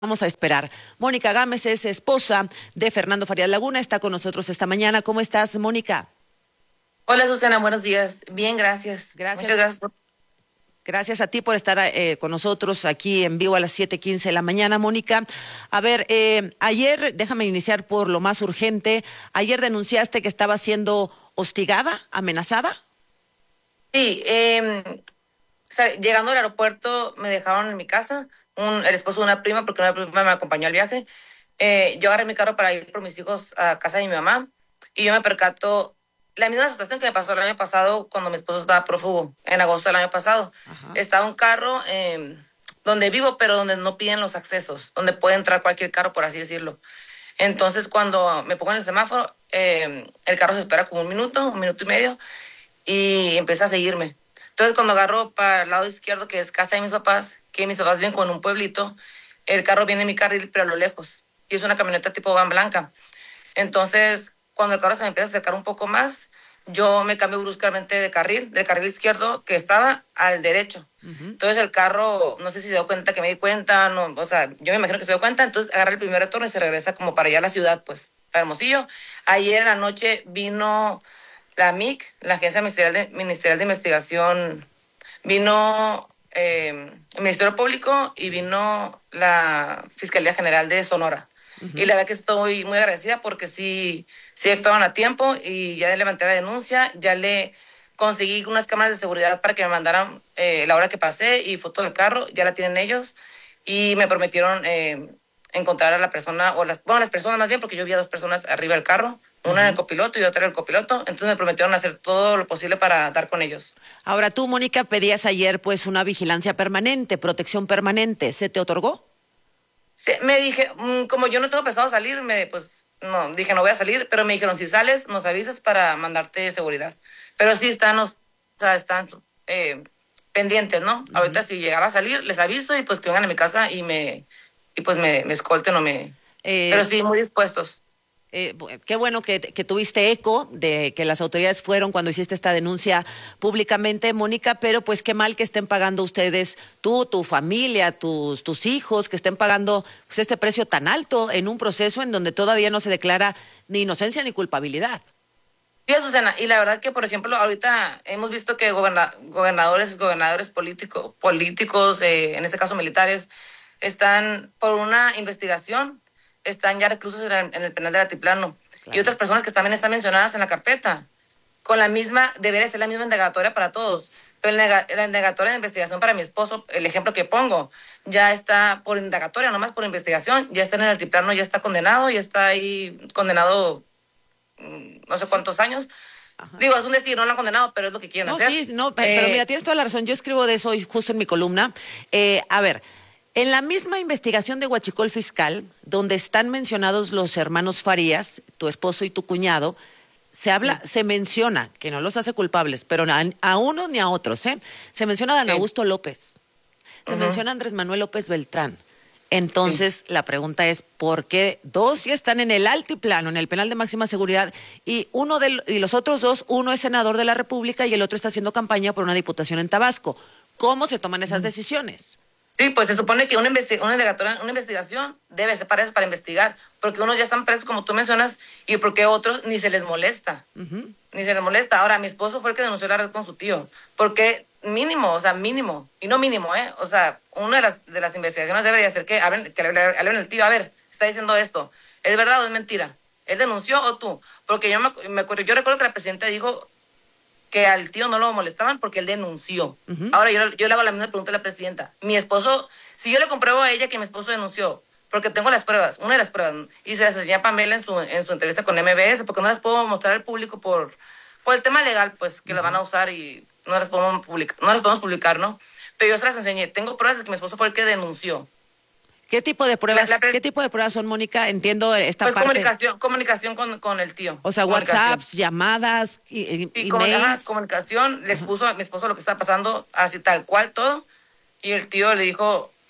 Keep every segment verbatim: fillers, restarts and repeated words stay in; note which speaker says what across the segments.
Speaker 1: Vamos a esperar. Mónica Gámez es esposa de Fernando Farías Laguna, está con nosotros esta mañana. ¿Cómo estás, Mónica?
Speaker 2: Hola Susana, buenos días. Bien, gracias.
Speaker 1: Gracias.
Speaker 2: Muchas gracias. por-
Speaker 1: Gracias a ti por estar eh, con nosotros aquí en vivo a las siete quince de la mañana, Mónica. A ver, eh, ayer, déjame iniciar por lo más urgente. Ayer denunciaste que estaba siendo hostigada, amenazada.
Speaker 2: Sí, em, o sea, llegando al aeropuerto me dejaron en mi casa, un, el esposo de una prima, porque una prima me acompañó al viaje. Eh, yo agarré mi carro para ir por mis hijos a casa de mi mamá y yo me percato la misma situación que me pasó el año pasado cuando mi esposo estaba prófugo, en agosto del año pasado.
Speaker 1: Ajá.
Speaker 2: Estaba un carro em, donde vivo, pero donde no piden los accesos, donde puede entrar cualquier carro, por así decirlo. Entonces, cuando me pongo en el semáforo, em, el carro se espera como un minuto, un minuto y medio, y empieza a seguirme. Entonces, cuando agarro para el lado izquierdo, que es casa de mis papás, que mis papás viven con un pueblito, el carro viene en mi carril, pero a lo lejos. Y es una camioneta tipo van blanca. Entonces, cuando el carro se me empieza a acercar un poco más, yo me cambio bruscamente de carril, del carril izquierdo que estaba al derecho.
Speaker 1: Ujú.
Speaker 2: Entonces el carro, no sé si se dio cuenta que me di cuenta, no, o sea, yo me imagino que se dio cuenta, entonces agarra el primer retorno y se regresa como para allá a la ciudad, pues, para Hermosillo. Ayer en la noche vino la M I C, la Agencia Ministerial de, Ministerial de Investigación, vino eh, el Ministerio Público y vino la Fiscalía General de Sonora.
Speaker 1: Ujú.
Speaker 2: Y la verdad que estoy muy agradecida porque sí, sí actuaron a tiempo y ya levanté la denuncia, ya le conseguí unas cámaras de seguridad para que me mandaran eh, la hora que pasé y foto del carro, ya la tienen ellos y me prometieron eh, encontrar a la persona, o las, bueno, las personas más bien, porque yo vi a dos personas arriba del carro, una en el
Speaker 1: Ujú.
Speaker 2: copiloto y otra en el copiloto, entonces me prometieron hacer todo lo posible para dar con ellos.
Speaker 1: Ahora tú, Mónica, pedías ayer pues una vigilancia permanente, protección permanente. ¿Se te otorgó?
Speaker 2: Sí, me dije, mm, como yo no tengo pensado salir, me, pues no, dije no voy a salir, pero me dijeron, si sales, nos avisas para mandarte seguridad. Pero sí están, o sea, están eh, pendientes, ¿no?
Speaker 1: Ujú.
Speaker 2: Ahorita si llegara a salir, les aviso y pues que vengan a mi casa y me, y pues me, me escolten o me... Pero
Speaker 1: Eh,
Speaker 2: sí, muy dispuestos.
Speaker 1: Eh, bu- qué bueno que, que tuviste eco de que las autoridades fueron cuando hiciste esta denuncia públicamente, Mónica, pero pues qué mal que estén pagando ustedes, tú, tu familia, tus, tus hijos, que estén pagando pues, este precio tan alto en un proceso en donde todavía no se declara ni inocencia ni culpabilidad.
Speaker 2: Sí, Susana, y la verdad que, por ejemplo, ahorita hemos visto que goberna- gobernadores, gobernadores político, políticos, eh, en este caso militares, están por una investigación, están ya reclusos en el, en el penal del Altiplano. Y
Speaker 1: Claro.
Speaker 2: otras personas que también están mencionadas en la carpeta, con la misma, debería ser la misma indagatoria para todos. Pero el nega- la indagatoria de investigación para mi esposo, el ejemplo que pongo, ya está por indagatoria, nomás por investigación, ya está en el Altiplano, ya está condenado, ya está ahí condenado mm, no sé
Speaker 1: Sí.
Speaker 2: cuántos años.
Speaker 1: Ajá.
Speaker 2: Digo, es un decir, no lo han condenado, pero es lo que quieren
Speaker 1: No,
Speaker 2: hacer.
Speaker 1: sí, no, pe- pero mira,
Speaker 2: Eh,
Speaker 1: tienes toda la razón. Yo escribo de eso hoy justo en mi columna. Eh, a ver, en la misma investigación de Huachicol Fiscal, donde están mencionados los hermanos Farías, tu esposo y tu cuñado, se habla,
Speaker 2: sí,
Speaker 1: se menciona, que no los hace culpables, pero a, a unos ni a otros, ¿eh? Se menciona a Dan
Speaker 2: sí,
Speaker 1: Augusto López, se
Speaker 2: ujú,
Speaker 1: menciona a Andrés Manuel López Beltrán.
Speaker 2: sí.
Speaker 1: Entonces, la pregunta es, ¿por qué dos ya están en el altiplano, en el penal de máxima seguridad, y uno de, y los otros dos, uno es senador de la República y el otro está haciendo campaña por una diputación en Tabasco? ¿Cómo se toman esas
Speaker 2: Ujú.
Speaker 1: decisiones?
Speaker 2: Sí, pues se supone que una, investi- una, indagatoria- una investigación debe ser para eso, para investigar, porque unos ya están presos, como tú mencionas, y porque otros ni se les molesta.
Speaker 1: Ujú.
Speaker 2: Ni se les molesta. Ahora, mi esposo fue el que denunció la red con su tío, porque mínimo, o sea, mínimo, y no mínimo, ¿eh? O sea, una de las, de las investigaciones debería ser que hablen, que le le hablen al tío, a ver, está diciendo esto, ¿es verdad o es mentira? ¿Él denunció o tú? Porque yo me, me acuerdo, yo recuerdo que la presidenta dijo que al tío no lo molestaban porque él denunció.
Speaker 1: Ujú.
Speaker 2: Ahora yo, yo le hago la misma pregunta a la presidenta. Mi esposo, si yo le compruebo a ella que mi esposo denunció, porque tengo las pruebas, una de las pruebas, y se las enseñé a Pamela en su, en su entrevista con M B S, porque no las puedo mostrar al público por, por el tema legal, pues, que las van a usar y no las podemos publicar, no las podemos publicar, ¿no? Pero yo se las enseñé. Tengo pruebas de que mi esposo fue el que denunció.
Speaker 1: ¿Qué tipo de
Speaker 2: La,
Speaker 1: pruebas,
Speaker 2: la
Speaker 1: qué
Speaker 2: pre-
Speaker 1: tipo de pruebas son, Mónica? Entiendo esta
Speaker 2: pues
Speaker 1: parte,
Speaker 2: comunicación, comunicación con, con el tío.
Speaker 1: o sea,
Speaker 2: Comunicación.
Speaker 1: WhatsApps, llamadas, i- i-
Speaker 2: Y como, ajá,
Speaker 1: emails.
Speaker 2: comunicación, le
Speaker 1: Ajá.
Speaker 2: expuso a mi esposo lo que está pasando, así tal cual todo. Y el tío le dijo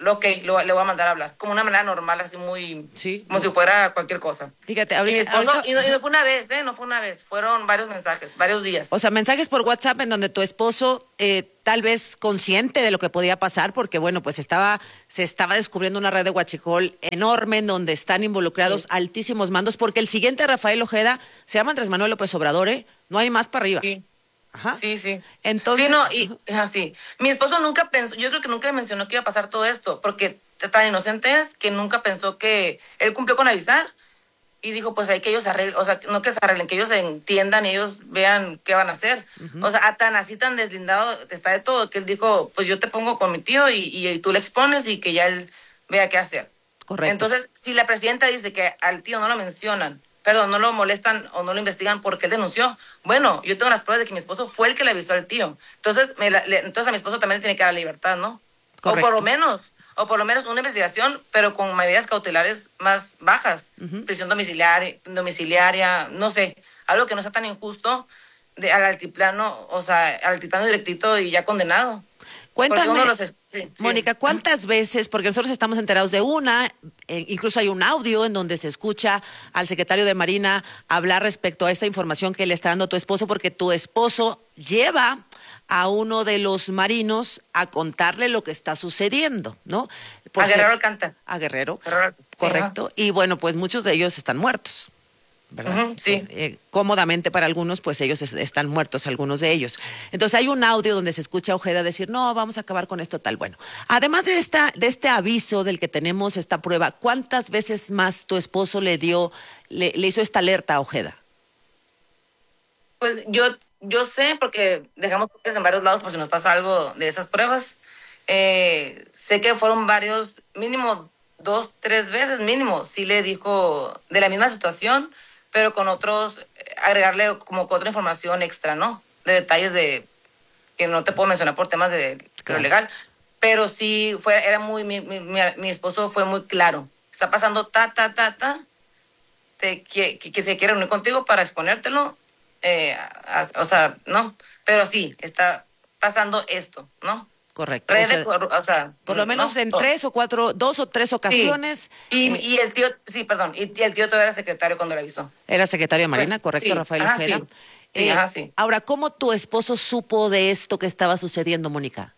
Speaker 2: lo que lo, le voy a mandar a hablar, como una manera normal, así muy,
Speaker 1: sí,
Speaker 2: como no. si fuera cualquier cosa.
Speaker 1: Fíjate,
Speaker 2: ahorita, y, mi esposo,
Speaker 1: ahorita...
Speaker 2: y, no, y no fue una vez, ¿eh? No fue una vez, fueron varios mensajes, varios días.
Speaker 1: O sea, mensajes por WhatsApp en donde tu esposo, eh, tal vez consciente de lo que podía pasar, porque bueno, pues estaba, se estaba descubriendo una red de huachicol enorme en donde están involucrados sí. altísimos mandos, porque el siguiente Rafael Ojeda se llama Andrés Manuel López Obrador, ¿eh? No hay más para arriba.
Speaker 2: Sí.
Speaker 1: Ajá.
Speaker 2: Sí, sí.
Speaker 1: Entonces,
Speaker 2: sí, no, y así. Mi esposo nunca pensó, yo creo que nunca mencionó que iba a pasar todo esto, porque tan inocente es que nunca pensó que él cumplió con avisar y dijo, pues hay que ellos se arreglen, o sea, no que se arreglen, que ellos se entiendan y ellos vean qué van a hacer. Uh-huh. O sea, tan así, tan deslindado está de todo, que él dijo, pues yo te pongo con mi tío y, y, y tú le expones y que ya él vea qué hacer.
Speaker 1: Correcto.
Speaker 2: Entonces, si la presidenta dice que al tío no lo mencionan, perdón, no lo molestan o no lo investigan porque él denunció. Bueno, yo tengo las pruebas de que mi esposo fue el que le avisó al tío. Entonces, me la, le, entonces a mi esposo también le tiene que dar la libertad, ¿no? Correcto. O por lo menos, o por lo menos una investigación, pero con medidas cautelares más bajas. Uh-huh. Prisión domiciliaria, domiciliaria, no sé, algo que no sea tan injusto de, al altiplano, o sea, al altiplano directito y ya condenado.
Speaker 1: Cuéntame,
Speaker 2: los es... sí,
Speaker 1: Mónica,
Speaker 2: sí.
Speaker 1: ¿cuántas veces, porque nosotros estamos enterados de una, eh, incluso hay un audio en donde se escucha al secretario de Marina hablar respecto a esta información que le está dando tu esposo, porque tu esposo lleva a uno de los marinos a contarle lo que está sucediendo, ¿no?
Speaker 2: Por a Guerrero ser, Alcántara.
Speaker 1: A Guerrero,
Speaker 2: Guerrero
Speaker 1: correcto. Sí, y bueno, pues muchos de ellos están muertos. ¿Verdad?
Speaker 2: Uh-huh, sí.
Speaker 1: Eh, cómodamente para algunos, pues ellos es, están muertos, algunos de ellos. Entonces hay un audio donde se escucha a Ojeda decir, no, vamos a acabar con esto tal. Bueno, además de esta, de este aviso del que tenemos esta prueba, ¿cuántas veces más tu esposo le dio, le, le hizo esta alerta a Ojeda?
Speaker 2: Pues yo, yo sé, porque dejamos en varios lados por si nos pasa algo de esas pruebas. Eh, sé que fueron varios, mínimo dos, tres veces mínimo, sí le dijo de la misma situación, pero con otros, agregarle como con otra información extra, ¿no? De detalles de, que no te puedo mencionar por temas de, de claro. lo legal, pero sí, fue, era muy, mi, mi, mi esposo fue muy claro. Está pasando ta, ta, ta, ta, te, que, que, que se quiere reunir contigo para exponértelo, eh, a, a, o sea, ¿no? Pero sí, está pasando esto, ¿no?
Speaker 1: Correcto.
Speaker 2: Redes,
Speaker 1: o sea,
Speaker 2: por, o sea,
Speaker 1: por lo menos
Speaker 2: ¿no?
Speaker 1: en tres o cuatro, dos o tres ocasiones.
Speaker 2: Sí. Y,
Speaker 1: eh,
Speaker 2: y el tío, sí, perdón, y, y el tío todavía era secretario cuando le avisó.
Speaker 1: Era secretario de Marina,
Speaker 2: Bueno,
Speaker 1: correcto,
Speaker 2: sí.
Speaker 1: Rafael
Speaker 2: Ajá,
Speaker 1: Ojeda.
Speaker 2: Sí, sí,
Speaker 1: eh,
Speaker 2: ajá, sí.
Speaker 1: Ahora, ¿cómo tu esposo supo de esto que estaba sucediendo, Mónica?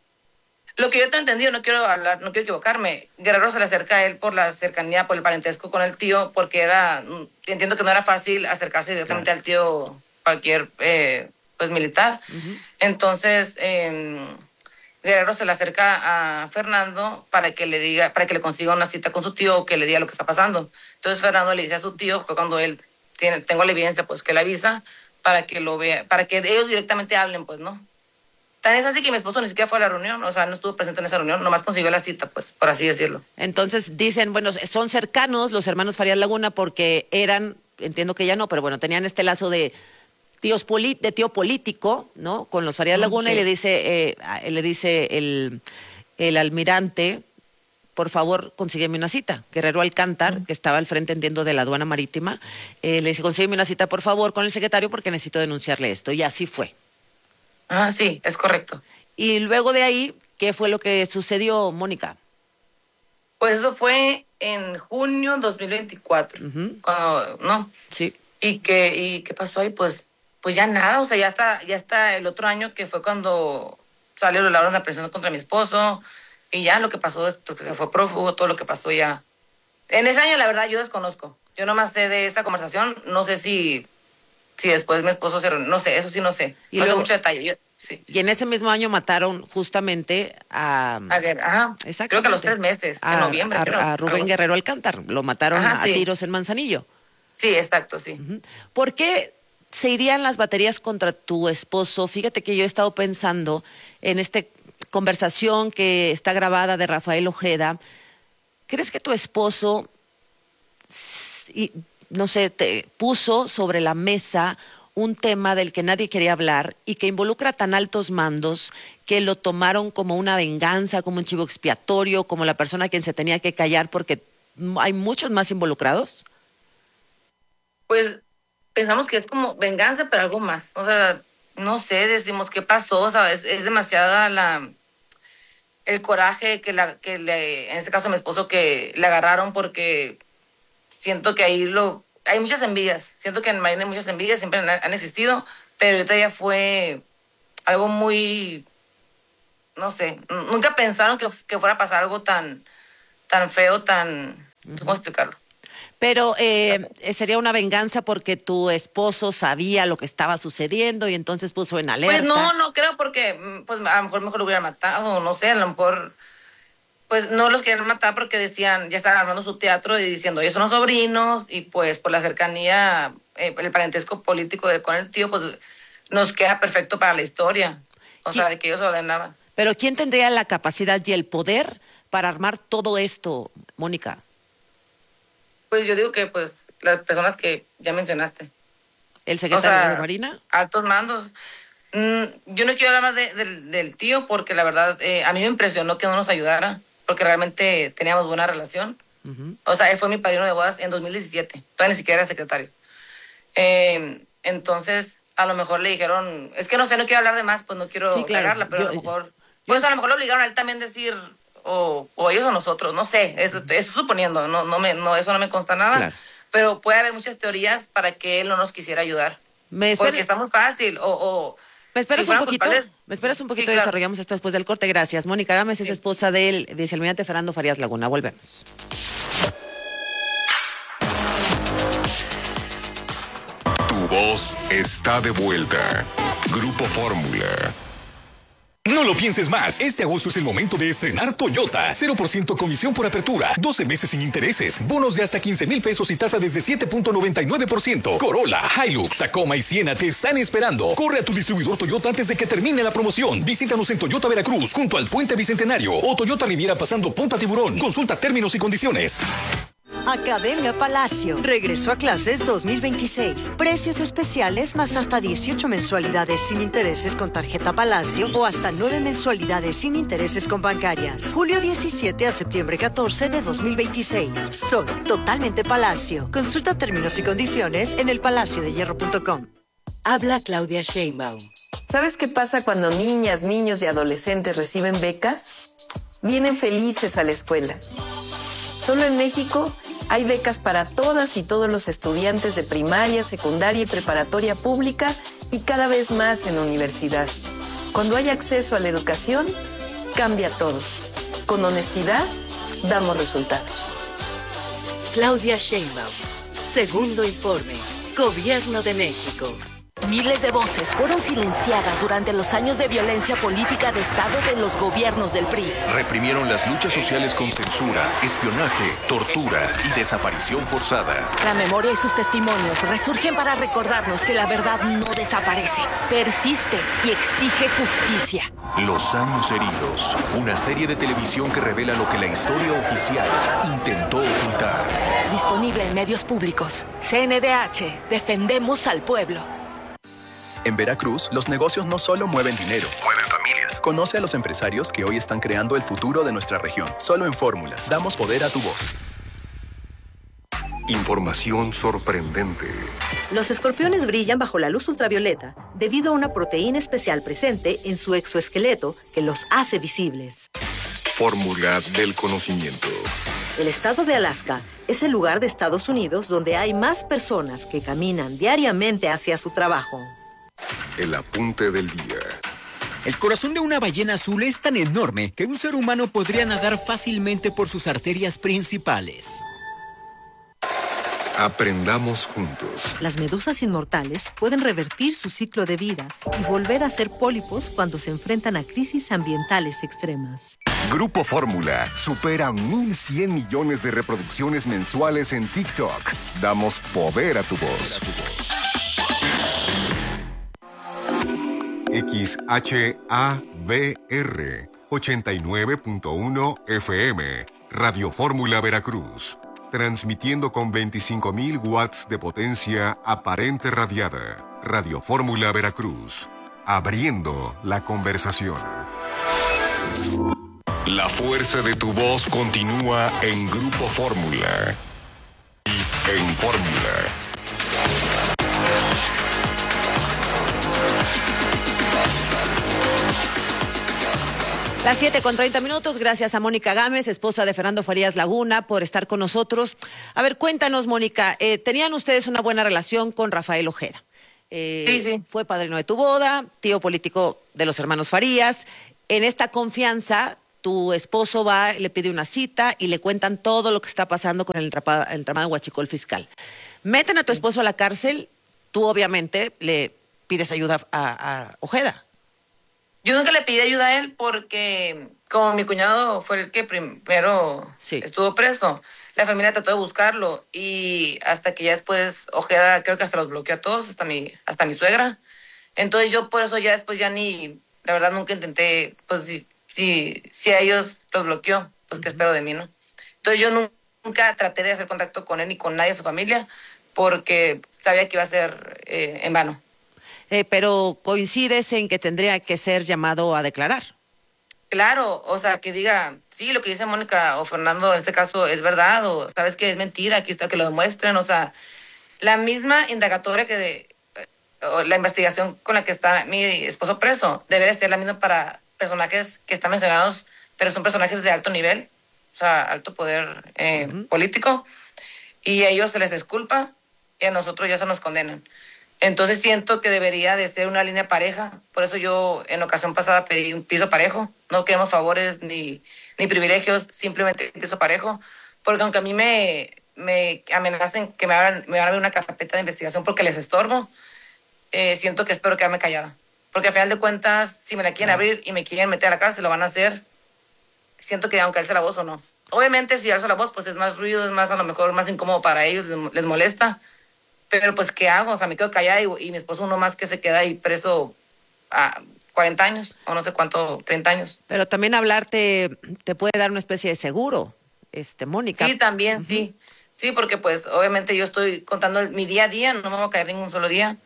Speaker 2: Lo que yo te he entendido, no quiero hablar, no quiero equivocarme, Guerrero se le acerca a él por la cercanía, por el parentesco con el tío, porque era, entiendo que no era fácil acercarse directamente claro. al tío cualquier, eh, pues, militar. Uh-huh. Entonces, eh, Guerrero se le acerca a Fernando para que le diga, para que le consiga una cita con su tío, que le diga lo que está pasando. Entonces Fernando le dice a su tío, fue cuando él tiene, tengo la evidencia, pues que le avisa, para que lo vea, para que ellos directamente hablen, pues, ¿no? Tan es así que mi esposo ni siquiera fue a la reunión, o sea, no estuvo presente en esa reunión, nomás consiguió la cita, pues, por así decirlo.
Speaker 1: Entonces dicen, bueno, son cercanos los hermanos Farías Laguna porque eran, entiendo que ya no, pero bueno, tenían este lazo de tíos poli- de tío político, ¿no? Con los Farías Laguna, sí. Y le dice, eh, le dice el, el almirante, por favor, consígueme una cita. Guerrero Alcántar, que estaba al frente, entiendo, de la aduana marítima, eh, le dice, consígueme una cita, por favor, con el secretario porque necesito denunciarle esto. Y así fue.
Speaker 2: Ah, sí, es correcto.
Speaker 1: Y luego de ahí, ¿qué fue lo que sucedió, Mónica?
Speaker 2: Pues eso fue en junio dos mil veinticuatro, uh-huh. Cuando, ¿no?
Speaker 1: Sí.
Speaker 2: ¿Y qué, y qué pasó ahí? Pues, pues ya nada, o sea, ya está, ya está el otro año que fue cuando salió la orden de aprehensión contra mi esposo, y ya lo que pasó, porque se fue prófugo, todo lo que pasó ya. En ese año, la verdad, yo desconozco. Yo nomás sé de esta conversación, no sé si... Si después mi esposo se... No sé, eso sí no sé.
Speaker 1: Y
Speaker 2: no
Speaker 1: luego,
Speaker 2: sé mucho detalle. Yo, sí.
Speaker 1: Y en ese mismo año mataron justamente a...
Speaker 2: A Guerrero, ajá. Creo que a los tres meses,
Speaker 1: a,
Speaker 2: en noviembre.
Speaker 1: A,
Speaker 2: creo,
Speaker 1: a Rubén algo. Guerrero Alcántar. Lo mataron ajá, a sí. tiros en Manzanillo.
Speaker 2: Sí, exacto, sí.
Speaker 1: Uh-huh. ¿Por qué se irían las baterías contra tu esposo? Fíjate que yo he estado pensando en esta conversación que está grabada de Rafael Ojeda. ¿Crees que tu esposo... Y, no sé, te puso sobre la mesa un tema del que nadie quería hablar y que involucra tan altos mandos que lo tomaron como una venganza, como un chivo expiatorio, como la persona a quien se tenía que callar porque hay muchos más involucrados?
Speaker 2: Pues pensamos que es como venganza, pero algo más. O sea, no sé, decimos qué pasó, o sea, es, es demasiada la... el coraje que, la, que le, en este caso mi esposo, que le agarraron, porque siento que ahí lo, hay muchas envidias. Siento que en Marina hay muchas envidias, siempre han, han existido, pero ahorita ya fue algo muy, no sé, nunca pensaron que, que fuera a pasar algo tan, tan feo, tan, no sé cómo explicarlo.
Speaker 1: Pero eh, sería una venganza porque tu esposo sabía lo que estaba sucediendo y entonces puso en alerta.
Speaker 2: Pues no, no creo, porque pues a lo mejor mejor lo hubieran matado, no sé, a lo mejor pues no los querían matar porque decían, ya estaban armando su teatro y diciendo, ellos son los sobrinos, y pues por la cercanía, eh, el parentesco político de, con el tío, pues nos queda perfecto para la historia, o sea, de que ellos ordenaban.
Speaker 1: Pero ¿quién tendría la capacidad y el poder para armar todo esto, Mónica?
Speaker 2: Pues yo digo que pues las personas que ya mencionaste.
Speaker 1: ¿El secretario
Speaker 2: o sea,
Speaker 1: de Marina?
Speaker 2: Altos mandos. Mm, yo no quiero hablar más de, de, del tío porque la verdad eh, a mí me impresionó que no nos ayudara, porque realmente teníamos buena relación. Uh-huh. O sea, él fue mi padrino de bodas en dos mil diecisiete, todavía ni siquiera era secretario. Eh, entonces, a lo mejor le dijeron, es que no sé, no quiero hablar de más, pues no quiero sí, claro. cagarla, pero yo, a lo mejor, pues yo, a lo mejor lo obligaron a él también a decir, o, o ellos o nosotros, no sé, eso, eso suponiendo, no, no me, no, eso no me consta nada, claro. Pero puede haber muchas teorías para que él no nos quisiera ayudar. Me porque está muy fácil, o... o
Speaker 1: ¿Me esperas
Speaker 2: si
Speaker 1: un poquito?
Speaker 2: Culpables,
Speaker 1: ¿Me esperas un poquito
Speaker 2: sí,
Speaker 1: y
Speaker 2: claro.
Speaker 1: desarrollamos esto después del corte? Gracias. Mónica Gámez es sí. esposa del vicealmirante Fernando Farías Laguna. Volvemos.
Speaker 3: Tu voz está de vuelta. Grupo Fórmula.
Speaker 4: No lo pienses más. Este agosto es el momento de estrenar Toyota. cero por ciento comisión por apertura. doce meses sin intereses. Bonos de hasta quince mil pesos y tasa desde siete punto noventa y nueve por ciento. Corolla, Hilux, Tacoma y Siena te están esperando. Corre a tu distribuidor Toyota antes de que termine la promoción. Visítanos en Toyota Veracruz, junto al Puente Bicentenario. O Toyota Riviera pasando Punta Tiburón. Consulta términos y condiciones.
Speaker 5: Academia Palacio. Regresó a clases dos mil veintiséis. Precios especiales más hasta dieciocho mensualidades sin intereses con tarjeta Palacio o hasta nueve mensualidades sin intereses con bancarias. Julio diecisiete a septiembre catorce de dos mil veintiséis. Soy totalmente Palacio. Consulta términos y condiciones en el palacio de hierro punto com.
Speaker 6: Habla Claudia Sheinbaum.
Speaker 7: ¿Sabes qué pasa cuando niñas, niños y adolescentes reciben becas? Vienen felices a la escuela. Solo en México hay becas para todas y todos los estudiantes de primaria, secundaria y preparatoria pública y cada vez más en universidad. Cuando hay acceso a la educación, cambia todo. Con honestidad, damos resultados.
Speaker 6: Claudia Sheinbaum. Segundo informe. Gobierno de México.
Speaker 8: Miles de voces fueron silenciadas durante los años de violencia política de Estado de los gobiernos del P R I.
Speaker 3: Reprimieron las luchas sociales con censura, espionaje, tortura y desaparición forzada.
Speaker 8: La memoria y sus testimonios resurgen para recordarnos que la verdad no desaparece, persiste y exige justicia.
Speaker 3: Los años heridos, una serie de televisión que revela lo que la historia oficial intentó ocultar.
Speaker 8: Disponible en medios públicos. C N D H, defendemos al pueblo.
Speaker 9: En Veracruz, los negocios no solo mueven dinero,
Speaker 3: mueven familias.
Speaker 9: Conoce a los empresarios que hoy están creando el futuro de nuestra región. Solo en Fórmula, damos poder a tu voz.
Speaker 3: Información sorprendente.
Speaker 5: Los escorpiones brillan bajo la luz ultravioleta debido a una proteína especial presente en su exoesqueleto que los hace visibles.
Speaker 3: Fórmula del conocimiento.
Speaker 5: El estado de Alaska es el lugar de Estados Unidos donde hay más personas que caminan diariamente hacia su trabajo.
Speaker 3: El apunte del día.
Speaker 10: El corazón de una ballena azul es tan enorme que un ser humano podría nadar fácilmente por sus arterias principales.
Speaker 3: Aprendamos juntos.
Speaker 5: Las medusas inmortales pueden revertir su ciclo de vida y volver a ser pólipos cuando se enfrentan a crisis ambientales extremas.
Speaker 3: Grupo Fórmula supera mil cien millones de reproducciones mensuales en TikTok. Damos poder a tu voz. X H A V R ochenta y nueve punto uno F M, Radio Fórmula Veracruz, transmitiendo con veinticinco mil watts de potencia aparente radiada. Radio Fórmula Veracruz, abriendo la conversación. La fuerza de tu voz continúa en Grupo Fórmula y en Fórmula.
Speaker 1: Las siete con treinta minutos, gracias a Mónica Gámez, esposa de Fernando Farías Laguna, por estar con nosotros. A ver, cuéntanos, Mónica, eh, ¿tenían ustedes una buena relación con Rafael Ojeda? Eh,
Speaker 2: sí, sí.
Speaker 1: Fue padrino de tu boda, tío político de los hermanos Farías. En esta confianza, tu esposo va, le pide una cita y le cuentan todo lo que está pasando con el entramado, el entramado huachicol fiscal. Meten a tu esposo a la cárcel, tú obviamente le pides ayuda a, a Ojeda.
Speaker 2: Yo nunca le pedí ayuda a él porque como mi cuñado fue el que primero sí. estuvo preso, la familia trató de buscarlo y hasta que ya después Ojeda creo que hasta los bloqueó a todos, hasta mi, hasta mi suegra. Entonces yo por eso ya después ya ni, la verdad nunca intenté, pues si, si, si a ellos los bloqueó, pues qué espero de mí, ¿no? Entonces yo nunca traté de hacer contacto con él ni con nadie de su familia porque sabía que iba a ser eh, en vano.
Speaker 1: Eh, pero coincides en que tendría que ser llamado a declarar.
Speaker 2: Claro, o sea, que diga, sí, lo que dice Mónica o Fernando en este caso es verdad, o sabes que es mentira, aquí está, que lo demuestren, o sea, la misma indagatoria que de, o la investigación con la que está mi esposo preso, debe ser la misma para personajes que están mencionados, pero son personajes de alto nivel, o sea, alto poder eh, uh-huh. político, y a ellos se les disculpa y a nosotros ya se nos condenan. Entonces siento que debería de ser una línea pareja. Por eso yo en ocasión pasada pedí un piso parejo. No queremos favores ni, ni privilegios, simplemente un piso parejo. Porque aunque a mí me, me amenacen que me, hagan, me van a abrir una carpeta de investigación porque les estorbo, eh, siento que espero quedarme callada. Porque al final de cuentas, si me la quieren abrir y me quieren meter a la cárcel, lo van a hacer. Siento que aunque alce la voz o no. Obviamente si alzo la voz, pues es más ruido, es más a lo mejor más incómodo para ellos, les, les molesta. Pero pues, ¿qué hago? O sea, me quedo callada y, y mi esposo uno más que se queda ahí preso a cuarenta años, o no sé cuánto, treinta años.
Speaker 1: Pero también hablarte te puede dar una especie de seguro, este, Mónica.
Speaker 2: Sí, también, uh-huh. sí. Sí, porque pues, obviamente yo estoy contando el, mi día a día, no me voy a caer ningún solo día,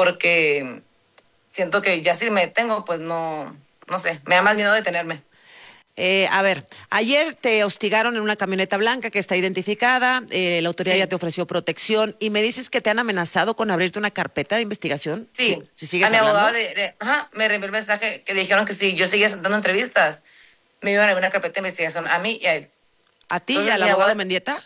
Speaker 2: porque siento que ya si me detengo, pues no, no sé, me da más miedo detenerme.
Speaker 1: Eh, a ver, ayer te hostigaron en una camioneta blanca que está identificada, eh, la autoridad sí. ya te ofreció protección y me dices que te han amenazado con abrirte una carpeta de investigación.
Speaker 2: Sí,
Speaker 1: si, si sigues
Speaker 2: a mi
Speaker 1: hablando.
Speaker 2: abogado le, le, ajá, me reenvió el mensaje que le dijeron que si yo seguía dando entrevistas, me iban a abrir una carpeta de investigación a mí y a él.
Speaker 1: ¿A ti Entonces, y al abogado abogado, Mendieta?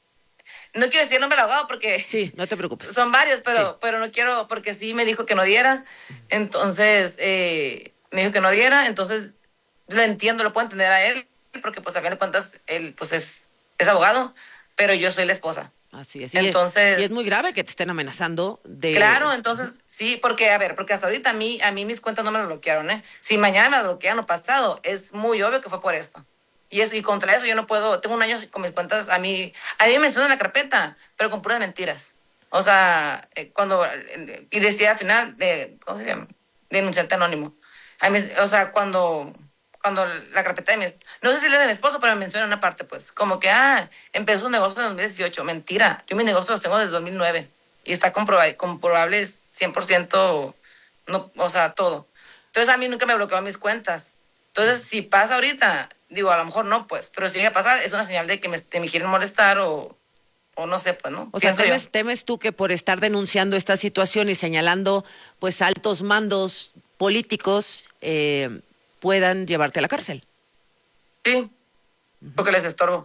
Speaker 2: No quiero decir el nombre del abogado porque...
Speaker 1: Sí, no te preocupes.
Speaker 2: Son varios, pero,
Speaker 1: sí.
Speaker 2: pero no quiero porque sí me dijo que no diera. Entonces, eh, me dijo que no diera, entonces lo entiendo, lo puedo entender a él. Porque pues a fin de cuentas él pues es, es abogado, pero yo soy la esposa.
Speaker 1: Así es.
Speaker 2: Entonces,
Speaker 1: y es muy grave que te estén amenazando de...
Speaker 2: Claro, entonces sí, porque a ver, porque hasta ahorita a mí, a mí mis cuentas no me las bloquearon, ¿eh? Si mañana me las bloquean o pasado, es muy obvio que fue por esto. Y eso, y contra eso yo no puedo, tengo un año con mis cuentas, a mí, a mí me mencionan la carpeta, pero con puras mentiras. O sea, eh, cuando, eh, y decía al final, de, ¿cómo se llama? Denunciante anónimo. A mí, o sea, cuando... cuando la carpeta de mi... No sé si le de mi esposo, pero me menciona una parte, pues. Como que, ah, empezó un negocio en dos mil dieciocho. Mentira. Yo mis negocios los tengo desde dos mil nueve. Y está comprobable, comprobable cien por ciento, no, o sea, todo. Entonces, a mí nunca me bloquearon mis cuentas. Entonces, si pasa ahorita, digo, a lo mejor no, pues. Pero si llega a pasar, es una señal de que me, de me quieren molestar o... o no sé, pues, ¿no?
Speaker 1: O sea, temes, temes tú que por estar denunciando esta situación y señalando, pues, altos mandos políticos... Eh, puedan llevarte a la cárcel.
Speaker 2: Sí, uh-huh. porque les estorbo.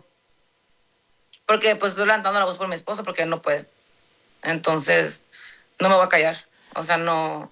Speaker 2: Porque pues estoy levantando la voz por mi esposo porque él no puede. Entonces, no me voy a callar. O sea, no...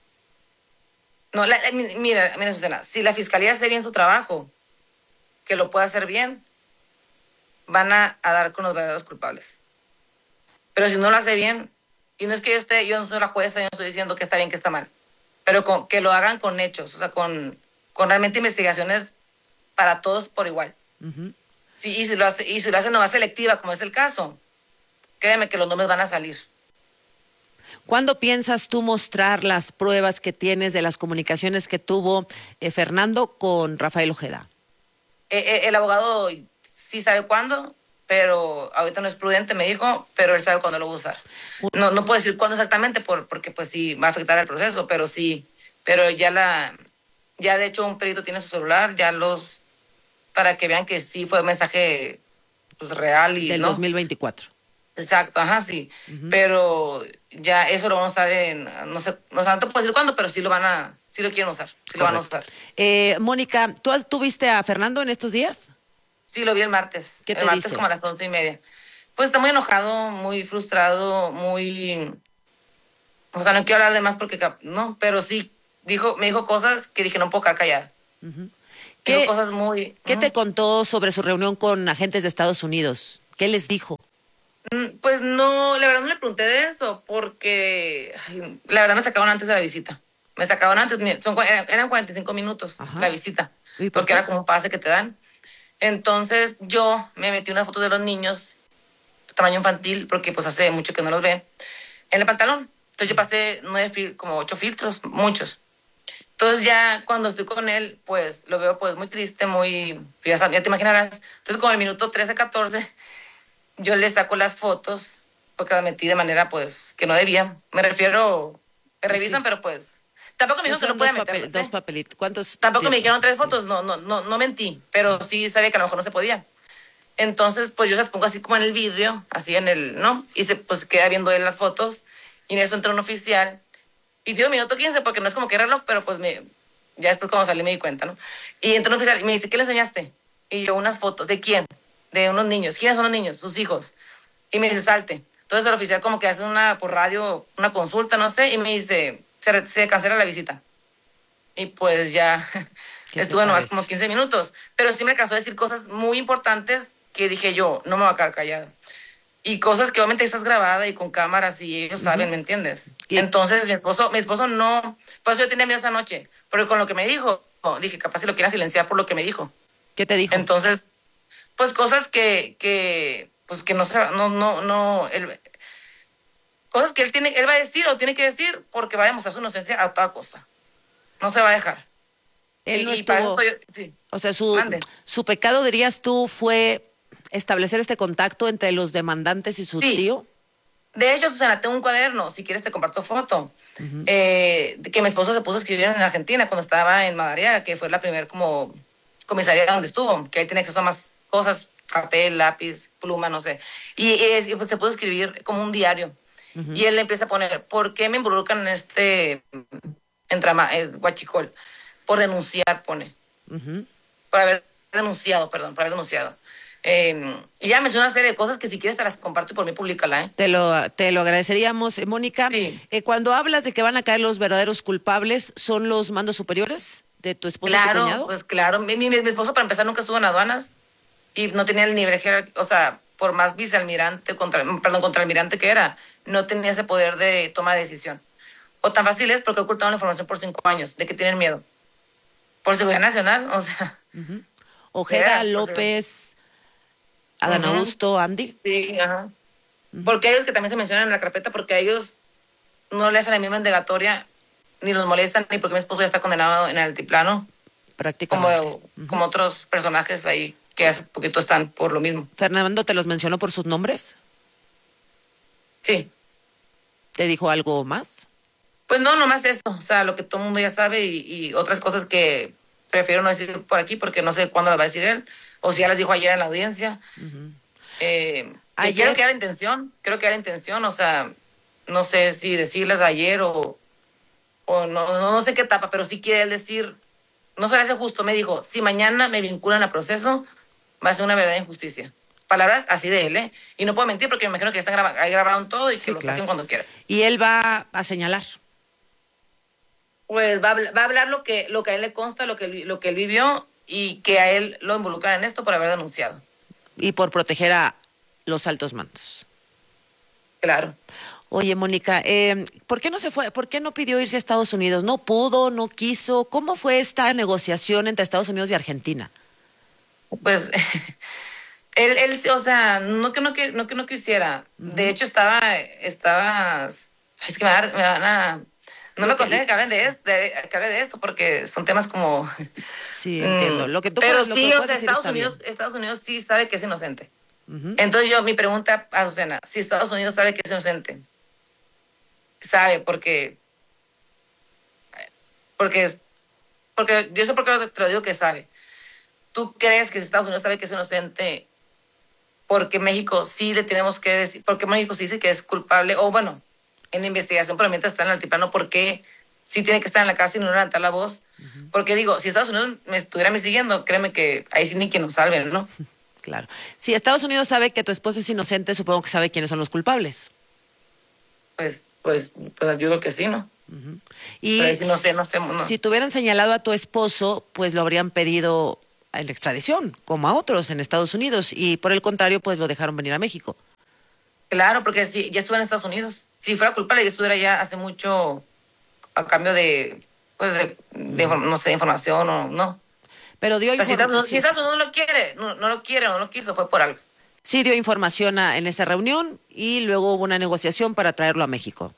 Speaker 2: No, la, la, mira, mira, Susana, si la fiscalía hace bien su trabajo, que lo pueda hacer bien, van a, a dar con los verdaderos culpables. Pero si no lo hace bien, y no es que yo esté, yo no soy la jueza, yo no estoy diciendo que está bien, que está mal, pero con, que lo hagan con hechos, o sea, con... con realmente investigaciones para todos por igual. Uh-huh. Sí, y si lo hace, y si lo hacen nomás selectiva, como es el caso, créeme que los nombres van a salir.
Speaker 1: ¿Cuándo piensas tú mostrar las pruebas que tienes de las comunicaciones que tuvo eh, Fernando con Rafael Ojeda?
Speaker 2: Eh, eh, el abogado sí sabe cuándo, pero ahorita no es prudente, me dijo, pero él sabe cuándo lo va a usar. No, no puedo decir cuándo exactamente, por, porque pues sí va a afectar al proceso, pero sí, pero ya la... Ya, de hecho, un perito tiene su celular, ya los... para que vean que sí fue un mensaje pues, real y...
Speaker 1: Del
Speaker 2: ¿no?
Speaker 1: dos mil veinticuatro.
Speaker 2: Exacto, ajá, sí. Uh-huh. Pero ya eso lo van a usar en, no sé, no sé, no te puedo decir cuándo, pero sí lo van a, sí lo quieren usar, sí Correcto. Lo van a usar.
Speaker 1: Eh, Mónica, ¿tú has, ¿tú viste a Fernando en estos días?
Speaker 2: Sí, lo vi el martes.
Speaker 1: ¿Qué te
Speaker 2: el martes
Speaker 1: dice?
Speaker 2: Como a las once y media. Pues está muy enojado, muy frustrado, muy... O sea, no quiero hablar de más porque, no, pero sí, dijo, me dijo cosas que dije, no puedo quedar callada. Uh-huh.
Speaker 1: ¿Qué,
Speaker 2: dijo cosas muy...
Speaker 1: ¿Qué
Speaker 2: uh-huh.
Speaker 1: te contó sobre su reunión con agentes de Estados Unidos? ¿Qué les dijo?
Speaker 2: Pues no, la verdad no le pregunté de eso, porque ay, la verdad me sacaron antes de la visita. Me sacaron antes, son, eran cuarenta y cinco minutos Ajá. la visita, por porque qué? Era como un pase que te dan. Entonces yo me metí unas fotos de los niños, tamaño infantil, porque pues hace mucho que no los ve, en el pantalón. Entonces yo pasé nueve, fil- como ocho filtros, muchos. Entonces ya cuando estoy con él, pues lo veo pues muy triste, muy, ya, ya te imaginarás. Entonces como el minuto trece, catorce... yo le saco las fotos porque las metí de manera, pues, que no debía. Me refiero, me revisan, sí. pero pues, tampoco me dijeron que no podía meterlas.
Speaker 1: Papel, dos papelitos. ¿Cuántos?
Speaker 2: Tampoco
Speaker 1: tiempos?
Speaker 2: me dijeron tres
Speaker 1: sí.
Speaker 2: fotos, no, no, no, no mentí, pero sí sabía que a lo mejor no se podía. Entonces, pues yo las pongo así como en el vidrio, así en el, ¿no? Y se, pues queda viendo él las fotos, y en eso entra un oficial, y dio minuto quince, porque no es como que reloj, pero pues me, ya después cuando salí me di cuenta, ¿no? Y entró un oficial y me dice, ¿qué le enseñaste? Y yo, unas fotos, ¿de quién? De unos niños. ¿Quiénes son los niños? Sus hijos. Y me dice, salte. Entonces el oficial como que hace una, por radio, una consulta, no sé, y me dice, se, se cancela la visita. Y pues ya estuve nomás como quince minutos. Pero sí me alcanzó a decir cosas muy importantes que dije yo, no me voy a quedar callada. Y cosas que obviamente estás grabada y con cámaras y ellos uh-huh. saben, ¿me entiendes? ¿Qué? Entonces mi esposo, mi esposo no, por eso yo tenía miedo esa noche. Pero con lo que me dijo, dije, capaz si lo quiera silenciar por lo que me dijo.
Speaker 1: ¿Qué te dijo?
Speaker 2: Entonces... pues cosas que, que pues que no se, no, no, no, él, cosas que él tiene, él va a decir o tiene que decir porque va a demostrar su inocencia a toda costa. No se va a dejar.
Speaker 1: Él
Speaker 2: y,
Speaker 1: no
Speaker 2: y
Speaker 1: estuvo,
Speaker 2: estoy, sí.
Speaker 1: o sea, su, su pecado, dirías tú, fue establecer este contacto entre los demandantes y su
Speaker 2: sí.
Speaker 1: tío.
Speaker 2: De hecho, Susana, tengo un cuaderno, si quieres te comparto foto, uh-huh. eh, que mi esposo se puso a escribir en Argentina cuando estaba en Madariaga, que fue la primera como comisaría donde estuvo, que ahí tiene acceso a más cosas, papel, lápiz, pluma, no sé. Y, y, y pues, se puede escribir como un diario. Uh-huh. Y él le empieza a poner, ¿por qué me involucran en este entrama, eh, guachicol? Por denunciar, pone. Uh-huh. Por haber denunciado, perdón, por haber denunciado. Eh, y ya menciona una serie de cosas que si quieres te las comparto y por mí públicala, ¿eh?
Speaker 1: Te lo, te lo agradeceríamos, Mónica.
Speaker 2: Sí.
Speaker 1: Eh, cuando hablas de que van a caer los verdaderos culpables, ¿son los mandos superiores de tu esposo
Speaker 2: claro,
Speaker 1: y tu cuñado?
Speaker 2: Pues claro, mi, mi, mi esposo para empezar nunca estuvo en aduanas. Y no tenía el nivel, o sea, por más vicealmirante, contra, perdón, contraalmirante que era, no tenía ese poder de toma de decisión. O tan fácil es porque ocultaron la información por cinco años. ¿De qué tienen miedo? Por seguridad nacional, o sea.
Speaker 1: Uh-huh. Ojeda, López, Adán uh-huh. Augusto, Andy.
Speaker 2: Sí, ajá. Uh-huh. Porque ellos que también se mencionan en la carpeta, porque a ellos no le hacen la misma indagatoria, ni los molestan, ni porque mi esposo ya está condenado en el altiplano.
Speaker 1: Prácticamente.
Speaker 2: Como, uh-huh. como otros personajes ahí que hace poquito están por lo mismo.
Speaker 1: ¿Fernando te los mencionó por sus nombres?
Speaker 2: Sí.
Speaker 1: ¿Te dijo algo más?
Speaker 2: Pues no, nomás eso, o sea, lo que todo el mundo ya sabe y, y otras cosas que prefiero no decir por aquí porque no sé cuándo las va a decir él, o si ya las dijo ayer en la audiencia. Uh-huh. Eh, ayer... Creo que era la intención, creo que era la intención, o sea, no sé si decirlas ayer o, o no, no, no sé qué etapa, pero sí quiere él decir, no se le hace justo, me dijo, si mañana me vinculan a proceso, va a ser una verdadera injusticia. Palabras así de él, ¿eh? Y no puedo mentir porque me imagino que están grabando, ahí grabaron todo y sí, que lo claro. saquen cuando quieran.
Speaker 1: Y él va a señalar.
Speaker 2: Pues va a, va a hablar lo que, lo que a él le consta, lo que, lo que él vivió y que a él lo involucran en esto por haber denunciado.
Speaker 1: Y por proteger a los altos mandos.
Speaker 2: Claro.
Speaker 1: Oye, Mónica, eh, ¿por qué no se fue? ¿Por qué no pidió irse a Estados Unidos? ¿No pudo? ¿No quiso? ¿Cómo fue esta negociación entre Estados Unidos y Argentina?
Speaker 2: Pues, él, él, o sea, no que no, que, no, que no quisiera. Uh-huh. De hecho, estaba, estaba, es que me, da, me van a, no me aconsejan que hablen de esto, de, que hable de esto, porque son temas como...
Speaker 1: Sí, entiendo. Lo que tú
Speaker 2: Pero
Speaker 1: puedes,
Speaker 2: sí,
Speaker 1: lo que
Speaker 2: o sea, Estados Unidos, Estados Unidos sí sabe que es inocente. Uh-huh. Entonces yo, mi pregunta a Susana, si Estados Unidos sabe que es inocente, sabe, porque, porque, porque, yo sé por qué te lo digo que sabe. ¿Tú crees que si Estados Unidos sabe que es inocente, porque México sí le tenemos que decir, porque México sí dice que es culpable, o bueno, en la investigación, pero mientras está en el altiplano, ¿por qué sí tiene que estar en la cárcel y no levantar la voz? Uh-huh. Porque digo, si Estados Unidos me estuviera me siguiendo, créeme que ahí sí ni que nos salven, ¿no?
Speaker 1: Claro. Si Estados Unidos sabe que tu esposo es inocente, supongo que sabe quiénes son los culpables.
Speaker 2: Pues, pues, pues yo creo que sí, ¿no?
Speaker 1: Uh-huh. Y
Speaker 2: si no sé, no sé, no.
Speaker 1: Si tuvieran señalado a tu esposo, pues lo habrían pedido en la extradición, como a otros en Estados Unidos, y por el contrario, pues lo dejaron venir a México.
Speaker 2: Claro, porque si ya estuve en Estados Unidos. Si fuera culpable, yo estuviera ya hace mucho a cambio de, pues, de, de uh-huh. no sé, información o no.
Speaker 1: Pero dio
Speaker 2: o sea,
Speaker 1: información.
Speaker 2: Si Estados Unidos no lo quiere, no, no lo quiere o no lo quiso, fue por algo.
Speaker 1: Sí dio información a, en esa reunión y luego hubo una negociación para traerlo a México.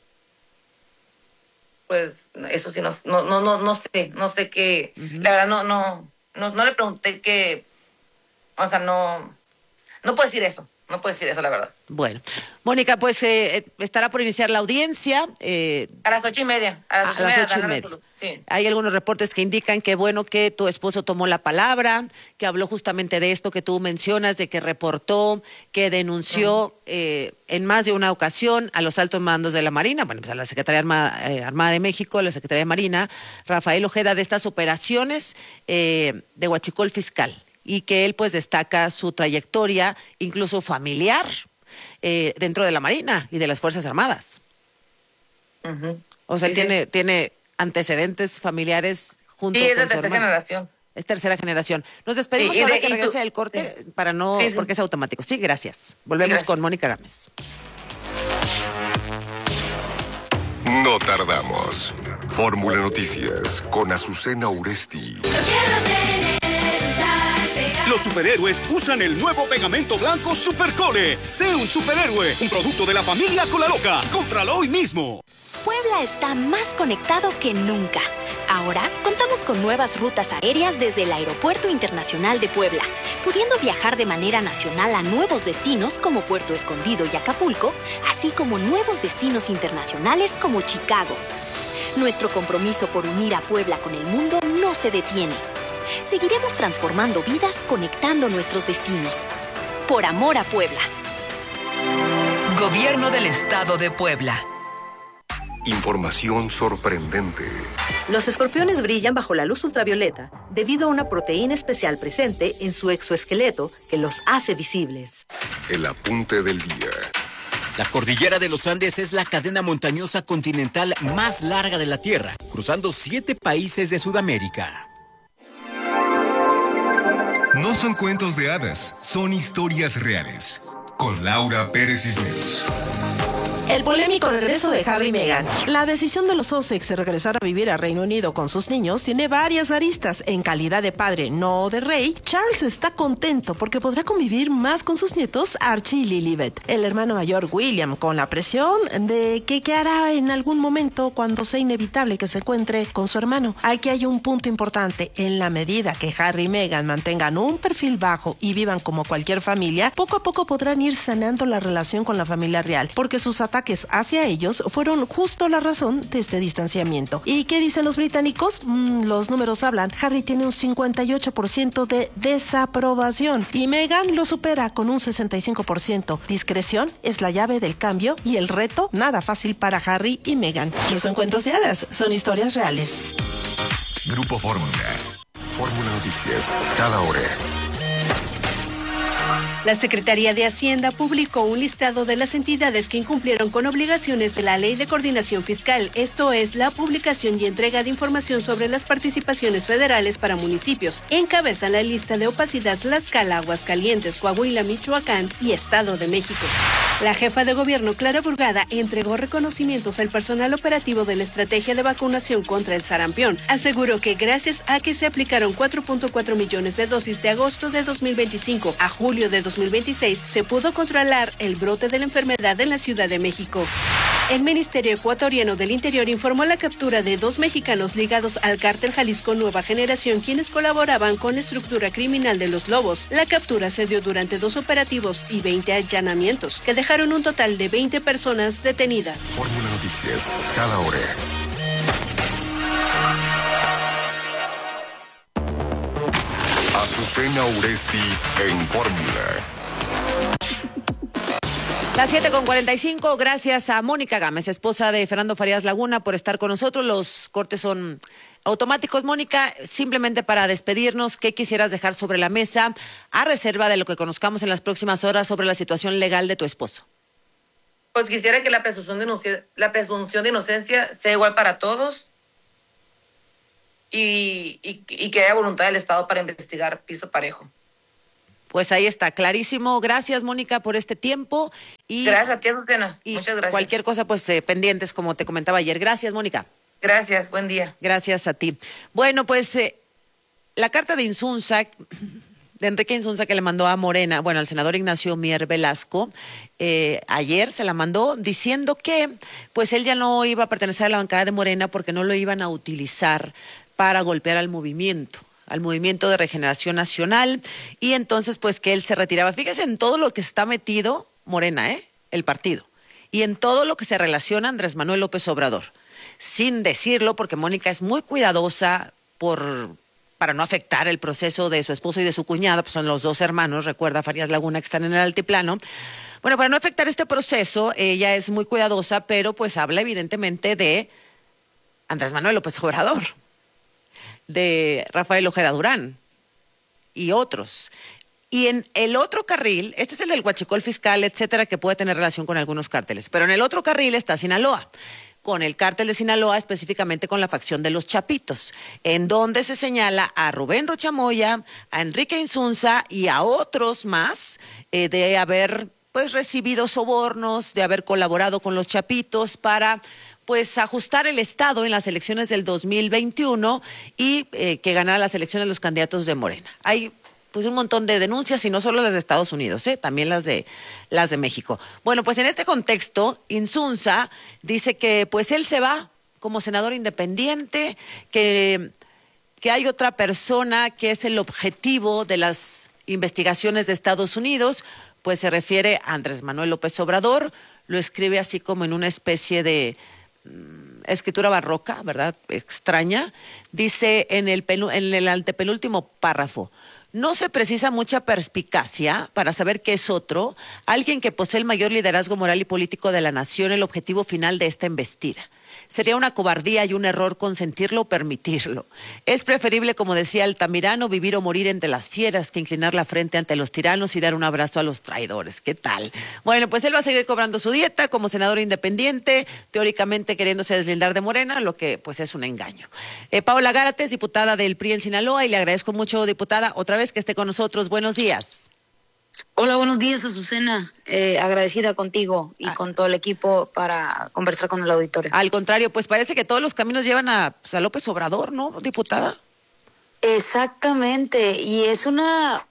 Speaker 2: Pues eso sí, no, no, no, no, no sé, no sé qué. Uh-huh. La verdad, no, no, no, no le pregunté qué. O sea, no, no puedo decir eso. No puedo decir eso, la verdad.
Speaker 1: Bueno, Mónica, pues eh, estará por iniciar la audiencia. Eh,
Speaker 2: a las ocho y media. A las,
Speaker 1: a las ocho y media.
Speaker 2: Sí.
Speaker 1: Hay algunos reportes que indican que, bueno, que tu esposo tomó la palabra, que habló justamente de esto que tú mencionas, de que reportó, que denunció uh-huh. eh, en más de una ocasión a los altos mandos de la Marina, bueno, pues a la Secretaría Armada, eh, Armada de México, a la Secretaría de Marina, Rafael Ojeda, de estas operaciones eh, de huachicol fiscal. Y que él pues destaca su trayectoria, incluso familiar, eh, dentro de la Marina y de las Fuerzas Armadas.
Speaker 2: Uh-huh.
Speaker 1: O sea,
Speaker 2: sí,
Speaker 1: él tiene,
Speaker 2: sí.
Speaker 1: tiene antecedentes familiares junto
Speaker 2: sí,
Speaker 1: con
Speaker 2: es de
Speaker 1: su
Speaker 2: tercera
Speaker 1: hermano.
Speaker 2: generación.
Speaker 1: Es tercera generación. Nos despedimos
Speaker 2: sí,
Speaker 1: ahora
Speaker 2: de,
Speaker 1: que regrese
Speaker 2: tu...
Speaker 1: el corte,
Speaker 2: sí.
Speaker 1: para no,
Speaker 2: sí, sí.
Speaker 1: porque es automático. Sí, gracias. Volvemos
Speaker 2: gracias.
Speaker 1: con Mónica Gámez.
Speaker 3: No tardamos. Fórmula Noticias con Azucena Uresti.
Speaker 11: Los superhéroes usan el nuevo pegamento blanco Supercole. Sé un superhéroe, un producto de la familia Colaloca. Cómpralo hoy mismo.
Speaker 12: Puebla está más conectado que nunca. Ahora contamos con nuevas rutas aéreas desde el Aeropuerto Internacional de Puebla, pudiendo viajar de manera nacional a nuevos destinos como Puerto Escondido y Acapulco, así como nuevos destinos internacionales como Chicago. Nuestro compromiso por unir a Puebla con el mundo no se detiene. Seguiremos transformando vidas, conectando nuestros destinos. Por amor a Puebla.
Speaker 13: Gobierno del Estado de Puebla.
Speaker 3: Información sorprendente.
Speaker 14: Los escorpiones brillan bajo la luz ultravioleta debido a una proteína especial presente en su exoesqueleto que los hace visibles.
Speaker 3: El apunte del día.
Speaker 10: La cordillera de los Andes es la cadena montañosa continental más larga de la Tierra, cruzando siete países de Sudamérica.
Speaker 15: No son cuentos de hadas, son historias reales. Con Laura Pérez Cisneros.
Speaker 16: El polémico regreso de Harry y Meghan. La decisión de los Sussex de regresar a vivir a Reino Unido con sus niños tiene varias aristas. En calidad de padre, no de rey, Charles está contento porque podrá convivir más con sus nietos Archie y Lilibet. El hermano mayor, William, con la presión de que qué hará en algún momento cuando sea inevitable que se encuentre con su hermano. Aquí hay un punto importante. En la medida que Harry y Meghan mantengan un perfil bajo y vivan como cualquier familia, poco a poco podrán ir sanando la relación con la familia real, porque sus ataques hacia ellos fueron justo la razón de este distanciamiento. ¿Y qué dicen los británicos? Mm, los números hablan. Harry tiene un cincuenta y ocho por ciento de desaprobación y Meghan lo supera con un sesenta y cinco por ciento. Discreción es la llave del cambio y el reto nada fácil para Harry y Meghan. No son cuentos de hadas, son historias reales.
Speaker 3: Grupo Fórmula. Fórmula Noticias, cada hora.
Speaker 17: La Secretaría de Hacienda publicó un listado de las entidades que incumplieron con obligaciones de la Ley de Coordinación Fiscal, esto es, la publicación y entrega de información sobre las participaciones federales para municipios. Encabezan la lista de opacidad Tlaxcala, Aguascalientes, Coahuila, Michoacán y Estado de México. La jefa de gobierno, Clara Burgada, entregó reconocimientos al personal operativo de la estrategia de vacunación contra el sarampión. Aseguró que gracias a que se aplicaron cuatro punto cuatro millones de dosis de agosto de dos mil veinticinco a julio de dos mil veintiséis, se pudo controlar el brote de la enfermedad en la Ciudad de México. El Ministerio Ecuatoriano del Interior informó la captura de dos mexicanos ligados al cártel Jalisco Nueva Generación, quienes colaboraban con la estructura criminal de los Lobos. La captura se dio durante dos operativos y veinte allanamientos, que dejaron un total de veinte personas detenidas.
Speaker 3: Fórmula Noticias, cada hora. Azucena Uresti en Fórmula.
Speaker 1: Las siete con cuarenta y cinco, gracias a Mónica Gámez, esposa de Fernando Farías Laguna, por estar con nosotros. Los cortes son automáticos. Mónica, simplemente para despedirnos, ¿qué quisieras dejar sobre la mesa a reserva de lo que conozcamos en las próximas horas sobre la situación legal de tu esposo?
Speaker 2: Pues quisiera que la presunción de inocencia, la presunción de inocencia sea igual para todos y, y, y que haya voluntad del Estado para investigar piso parejo.
Speaker 1: Pues ahí está, clarísimo. Gracias, Mónica, por este tiempo. Y,
Speaker 2: gracias a ti, Rutena. Muchas gracias.
Speaker 1: Cualquier cosa, pues eh, pendientes, como te comentaba ayer. Gracias, Mónica.
Speaker 2: Gracias, buen día.
Speaker 1: Gracias a ti. Bueno, pues eh, la carta de Insunza, de Enrique Insunza, que le mandó a Morena, bueno, al senador Ignacio Mier Velasco, eh, ayer se la mandó diciendo que pues él ya no iba a pertenecer a la bancada de Morena porque no lo iban a utilizar para golpear al movimiento. al Movimiento de Regeneración Nacional, y entonces pues que él se retiraba. Fíjese en todo lo que está metido Morena, ¿eh? El partido, y en todo lo que se relaciona a Andrés Manuel López Obrador, sin decirlo, porque Mónica es muy cuidadosa por para no afectar el proceso de su esposo y de su cuñado, pues son los dos hermanos, recuerda, Farías Laguna, que están en el altiplano. Bueno, para no afectar este proceso, ella es muy cuidadosa, pero pues habla evidentemente de Andrés Manuel López Obrador, de Rafael Ojeda Durán y otros. Y en el otro carril, este es el del huachicol fiscal, etcétera, que puede tener relación con algunos cárteles, pero en el otro carril está Sinaloa, con el cártel de Sinaloa, específicamente con la facción de los Chapitos, en donde se señala a Rubén Rochamoya, a Enrique Insunza y a otros más eh, de haber pues recibido sobornos, de haber colaborado con los Chapitos para pues ajustar el Estado en las elecciones del dos mil veintiuno y eh, que ganara las elecciones los candidatos de Morena. Hay pues un montón de denuncias, y no solo las de Estados Unidos, ¿eh? también las de las de México. Bueno, pues en este contexto, Insunza dice que pues él se va como senador independiente, que, que hay otra persona que es el objetivo de las investigaciones de Estados Unidos, pues se refiere a Andrés Manuel López Obrador, lo escribe así como en una especie de escritura barroca, ¿verdad? Extraña. Dice en el, penu, en el antepenúltimo párrafo: no se precisa mucha perspicacia para saber que es otro, alguien que posee el mayor liderazgo moral y político de la nación, el objetivo final de esta embestida. Sería una cobardía y un error consentirlo o permitirlo. Es preferible, como decía Altamirano, vivir o morir entre las fieras que inclinar la frente ante los tiranos y dar un abrazo a los traidores. ¿Qué tal? Bueno, pues él va a seguir cobrando su dieta como senador independiente, teóricamente queriéndose deslindar de Morena, lo que pues es un engaño. Eh, Paola Gárates, diputada del P R I en Sinaloa, y le agradezco mucho, diputada, otra vez que esté con nosotros. Buenos días.
Speaker 18: Hola, buenos días, Azucena. Eh, agradecida contigo y ah. con todo el equipo para conversar con el auditorio.
Speaker 1: Al contrario, pues parece que todos los caminos llevan a, pues, a López Obrador, ¿no, diputada?
Speaker 18: Exactamente, y es una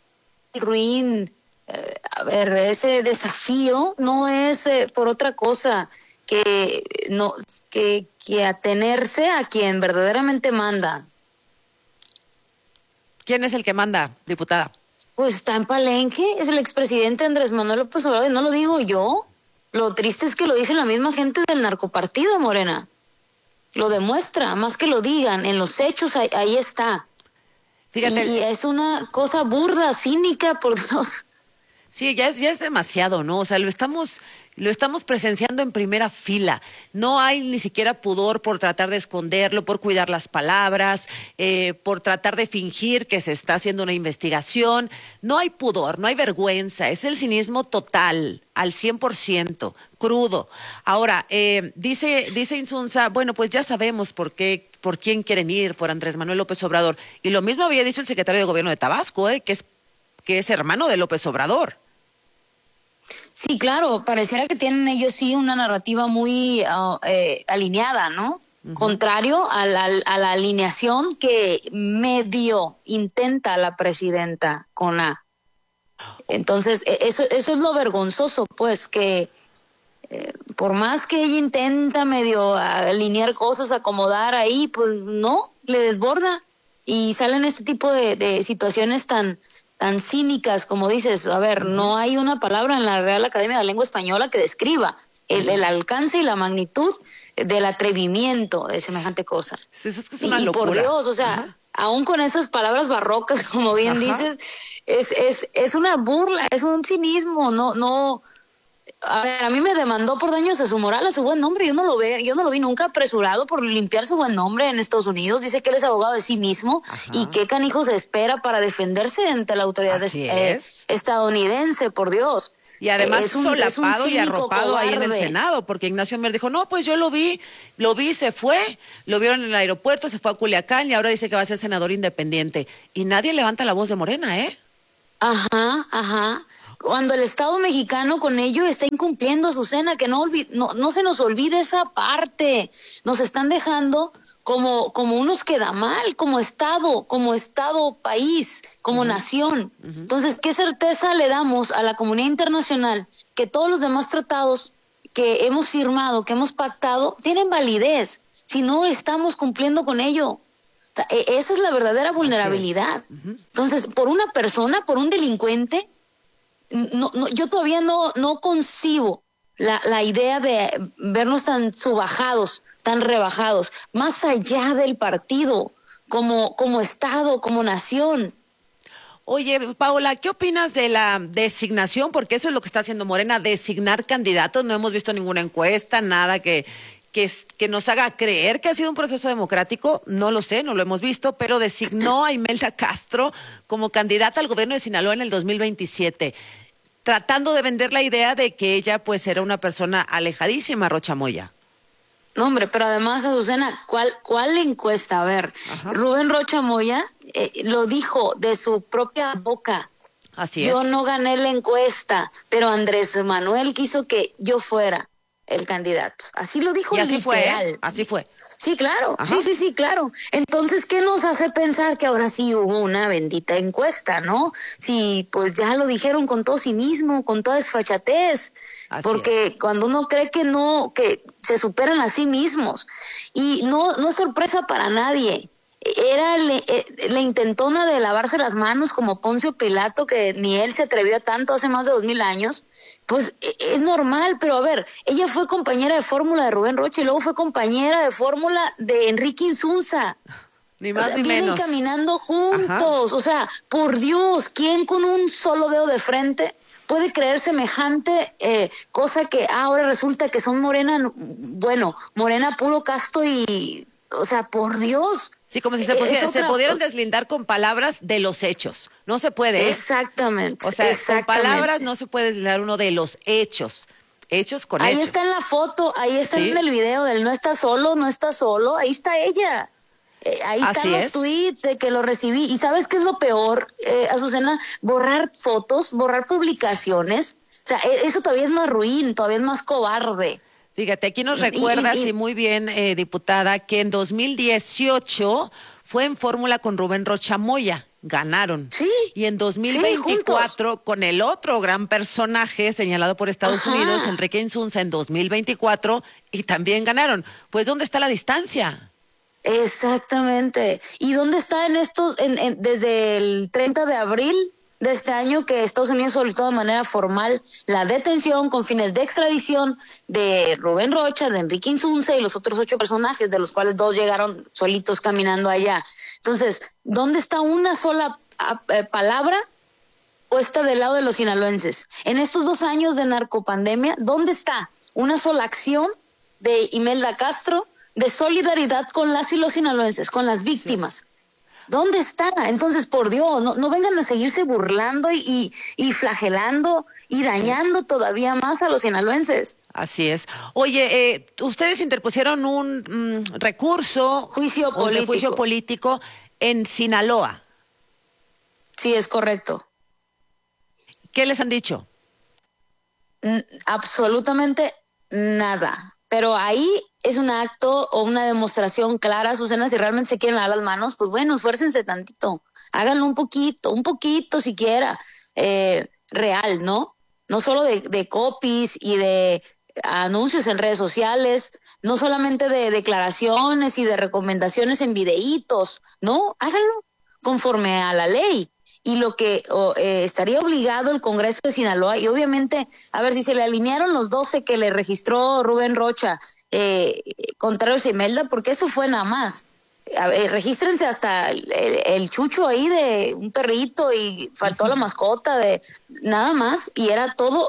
Speaker 18: ruin. Eh, a ver, ese desafío no es eh, por otra cosa que, no, que, que atenerse a quien verdaderamente manda.
Speaker 1: ¿Quién es el que manda, diputada?
Speaker 18: Pues está en Palenque, es el expresidente Andrés Manuel López Obrador, y no lo digo yo. Lo triste es que lo dice la misma gente del narcopartido, Morena. Lo demuestra, más que lo digan, en los hechos ahí, ahí está. Fíjate. Y, y es una cosa burda, cínica, por Dios.
Speaker 1: Sí, ya es, ya es demasiado, ¿no? O sea, lo estamos... Lo estamos presenciando en primera fila. No hay ni siquiera pudor por tratar de esconderlo, por cuidar las palabras, eh, por tratar de fingir que se está haciendo una investigación. No hay pudor, no hay vergüenza. Es el cinismo total, al cien por ciento, crudo. Ahora, eh, dice, dice Insunza, bueno, pues ya sabemos por qué, por quién quieren ir, por Andrés Manuel López Obrador. Y lo mismo había dicho el secretario de Gobierno de Tabasco, eh, que es, que es hermano de López Obrador.
Speaker 18: Sí, claro, pareciera que tienen ellos sí una narrativa muy uh, eh, alineada, ¿no? Uh-huh. Contrario a la, a la alineación que medio intenta la presidenta con A. Entonces, eso, eso es lo vergonzoso, pues, que eh, por más que ella intenta medio alinear cosas, acomodar ahí, pues no, le desborda y salen este tipo de, de situaciones tan... tan cínicas, como dices. A ver, no hay una palabra en la Real Academia de la Lengua Española que describa el, el alcance y la magnitud del atrevimiento de semejante cosa.
Speaker 1: Sí, eso es que es una
Speaker 18: y, y
Speaker 1: locura.
Speaker 18: por Dios, o sea, ajá, aún con esas palabras barrocas, como bien ajá, dices, es, es, es una burla, es un cinismo, no, no, A ver, a mí me demandó por daños a su moral, a su buen nombre. Yo no lo ve, yo no lo vi nunca apresurado por limpiar su buen nombre en Estados Unidos. Dice que él es abogado de sí mismo. Ajá. Y qué canijo se espera para defenderse ante la autoridad eh, estadounidense, por Dios.
Speaker 1: Y además es un, solapado es un y arropado cobarde. Ahí en el Senado, porque Ignacio Mier dijo, no, pues yo lo vi, lo vi, se fue, lo vieron en el aeropuerto, se fue a Culiacán y ahora dice que va a ser senador independiente. Y nadie levanta la voz de Morena, ¿eh?
Speaker 18: Ajá, ajá. Cuando el Estado mexicano con ello está incumpliendo, Azucena, que no, no, no se nos olvide esa parte. Nos están dejando como, como unos queda mal, como Estado, como Estado país, como uh-huh. nación. Uh-huh. Entonces, ¿qué certeza le damos a la comunidad internacional que todos los demás tratados que hemos firmado, que hemos pactado, tienen validez si no estamos cumpliendo con ello? O sea, esa es la verdadera vulnerabilidad. Uh-huh. Entonces, por una persona, por un delincuente, No, no, yo todavía no, no concibo la, la idea de vernos tan subajados, tan rebajados, más allá del partido, como, como Estado, como nación.
Speaker 1: Oye, Paola, ¿qué opinas de la designación? Porque eso es lo que está haciendo Morena, designar candidatos. No hemos visto ninguna encuesta, nada que, que, que nos haga creer que ha sido un proceso democrático. No lo sé, no lo hemos visto, pero designó a Imelda Castro como candidata al gobierno de Sinaloa en el dos mil veintisiete. Tratando de vender la idea de que ella pues era una persona alejadísima, Rocha Moya.
Speaker 18: No, hombre, pero además, Azucena, ¿cuál, cuál encuesta? A ver, Ajá. Rubén Rocha Moya eh, lo dijo de su propia boca.
Speaker 1: Así
Speaker 18: yo
Speaker 1: es.
Speaker 18: Yo no gané la encuesta, pero Andrés Manuel quiso que yo fuera el candidato. Así lo dijo
Speaker 1: y así
Speaker 18: literal.
Speaker 1: Fue, ¿eh? Así fue.
Speaker 18: Sí, claro.
Speaker 1: Ajá.
Speaker 18: Sí, sí, sí, claro. Entonces, ¿qué nos hace pensar que ahora sí hubo una bendita encuesta, no? Si, pues ya lo dijeron con todo cinismo, con toda desfachatez. Así porque es. Cuando uno cree que no, que se superan a sí mismos. Y no, no es sorpresa para nadie. Era le, la intentona de lavarse las manos como Poncio Pilato, que ni él se atrevió a tanto hace más de dos mil años. Pues es normal, pero a ver, ella fue compañera de fórmula de Rubén Rocha y luego fue compañera de fórmula de Enrique Insunza.
Speaker 1: Ni más
Speaker 18: o sea,
Speaker 1: ni
Speaker 18: vienen
Speaker 1: menos.
Speaker 18: caminando juntos. Ajá. O sea, por Dios, ¿quién con un solo dedo de frente puede creer semejante eh, cosa que ah, ahora resulta que son Morena, bueno, Morena puro casto y, o sea, por Dios.
Speaker 1: Sí, como si se, pusiera, otra... se pudieran deslindar con palabras de los hechos. No se puede. ¿eh?
Speaker 18: Exactamente.
Speaker 1: O sea,
Speaker 18: exactamente.
Speaker 1: con palabras no se puede deslindar uno de los hechos. Hechos con
Speaker 18: ahí
Speaker 1: hechos.
Speaker 18: Ahí está en la foto, ahí está
Speaker 1: sí.
Speaker 18: en el video del no está solo, no está solo, ahí está ella. Eh, ahí están
Speaker 1: Así
Speaker 18: los
Speaker 1: es.
Speaker 18: tweets de que lo recibí. ¿Y sabes qué es lo peor, eh, Azucena? Borrar fotos, borrar publicaciones. O sea, eso todavía es más ruin, todavía es más cobarde.
Speaker 1: Fíjate, aquí nos recuerdas, y, y, y muy bien, eh, diputada, que en dos mil dieciocho fue en fórmula con Rubén Rocha Moya, ganaron.
Speaker 18: Sí.
Speaker 1: Y en dos mil veinticuatro,
Speaker 18: sí,
Speaker 1: con el otro gran personaje señalado por Estados
Speaker 18: Ajá.
Speaker 1: Unidos, Enrique Insunza, en dos mil veinticuatro, y también ganaron. Pues, ¿dónde está la distancia?
Speaker 18: Exactamente. ¿Y dónde está en estos, en, en, desde el treinta de abril de este año que Estados Unidos solicitó de manera formal la detención con fines de extradición de Rubén Rocha, de Enrique Insunza y los otros ocho personajes, de los cuales dos llegaron solitos caminando allá? Entonces, ¿dónde está una sola eh, palabra puesta del lado de los sinaloenses? En estos dos años de narcopandemia, ¿dónde está una sola acción de Imelda Castro de solidaridad con las y los sinaloenses, con las víctimas? Sí. ¿Dónde está? Entonces, por Dios, no, no vengan a seguirse burlando y, y, y flagelando y dañando sí. todavía más a los sinaloenses.
Speaker 1: Así es. Oye, eh, ustedes interpusieron un mm, recurso,
Speaker 18: juicio político.
Speaker 1: Un juicio político en Sinaloa.
Speaker 18: Sí, es correcto.
Speaker 1: ¿Qué les han dicho?
Speaker 18: Mm, absolutamente nada. Pero ahí es un acto o una demostración clara, Susana, si realmente se quieren lavar las manos, pues bueno, esfuércense tantito, háganlo un poquito, un poquito siquiera, eh, real, ¿no? No solo de, de copies y de anuncios en redes sociales, no solamente de declaraciones y de recomendaciones en videitos, ¿no? Háganlo conforme a la ley. Y lo que oh, eh, estaría obligado el Congreso de Sinaloa, y obviamente, a ver, si se le alinearon los doce que le registró Rubén Rocha, eh, contrarios a Imelda, porque eso fue nada más. A ver, regístrense hasta el, el, el chucho ahí de un perrito y faltó la mascota de nada más, y era todo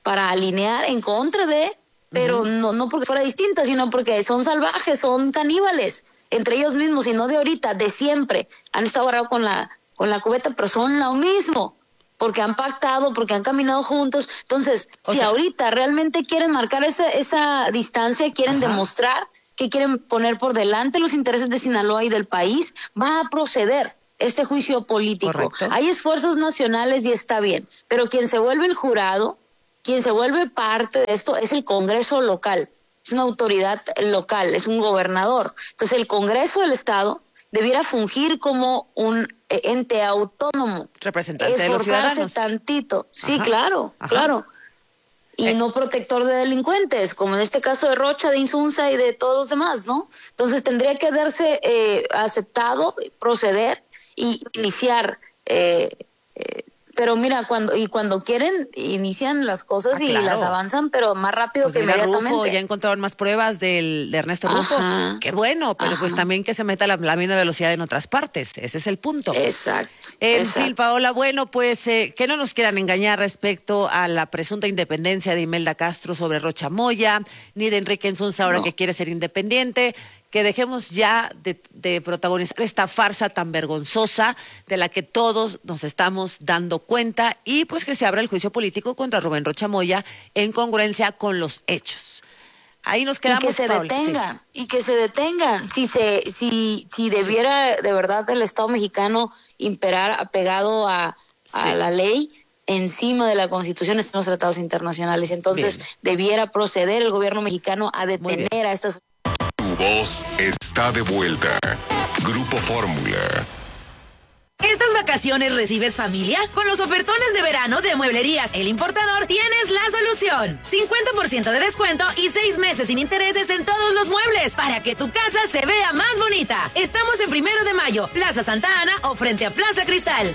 Speaker 18: para alinear en contra de, pero uh-huh. no, no porque fuera distinta, sino porque son salvajes, son caníbales, entre ellos mismos, y no de ahorita, de siempre. Han estado agarrados con la, con la cubeta, pero son lo mismo, porque han pactado, porque han caminado juntos. Entonces, o si sea, ahorita realmente quieren marcar esa, esa distancia, quieren uh-huh. demostrar que quieren poner por delante los intereses de Sinaloa y del país, va a proceder este juicio político. Correcto. Hay esfuerzos nacionales y está bien, pero quien se vuelve el jurado, quien se vuelve parte de esto es el Congreso local, es una autoridad local, es un gobernador. Entonces el Congreso del Estado debiera fungir como un ente autónomo,
Speaker 1: representante de los ciudadanos.
Speaker 18: Esforzarse tantito, sí, Ajá. claro, Ajá. claro. Y eh. no protector de delincuentes, como en este caso de Rocha, de Insunza y de todos los demás, ¿no? Entonces tendría que darse eh, aceptado, proceder y iniciar, eh, eh, pero mira, cuando y cuando quieren, inician las cosas ah, y claro. las avanzan, pero más rápido pues que inmediatamente.
Speaker 1: Rufo, ya encontraron más pruebas del, de Ernesto Rufo. Ajá. Qué bueno, pero Ajá. pues también que se meta la, la misma velocidad en otras partes. Ese es el punto.
Speaker 18: Exacto.
Speaker 1: En
Speaker 18: exacto.
Speaker 1: fin, Paola, bueno, pues eh, que no nos quieran engañar respecto a la presunta independencia de Imelda Castro sobre Rocha Moya, ni de Enrique Insunza ahora no. que quiere ser independiente. Que dejemos ya de, de protagonizar esta farsa tan vergonzosa de la que todos nos estamos dando cuenta y pues que se abra el juicio político contra Rubén Rocha Moya en congruencia con los hechos. Ahí nos quedamos.
Speaker 18: Y que se
Speaker 1: Paola,
Speaker 18: detengan,
Speaker 1: sí.
Speaker 18: y que se detengan. Si se, si, si debiera de verdad el Estado mexicano imperar apegado a, a sí. la ley, encima de la Constitución están los tratados internacionales. Entonces bien. debiera proceder el gobierno mexicano a detener a estas.
Speaker 3: Tu voz está de vuelta. Grupo Fórmula.
Speaker 19: ¿Estas vacaciones recibes familia? Con los ofertones de verano de Mueblerías El Importador tienes la solución. cincuenta por ciento de descuento y seis meses sin intereses en todos los muebles para que tu casa se vea más bonita. Estamos en Primero de Mayo, Plaza Santa Ana o frente a Plaza Cristal.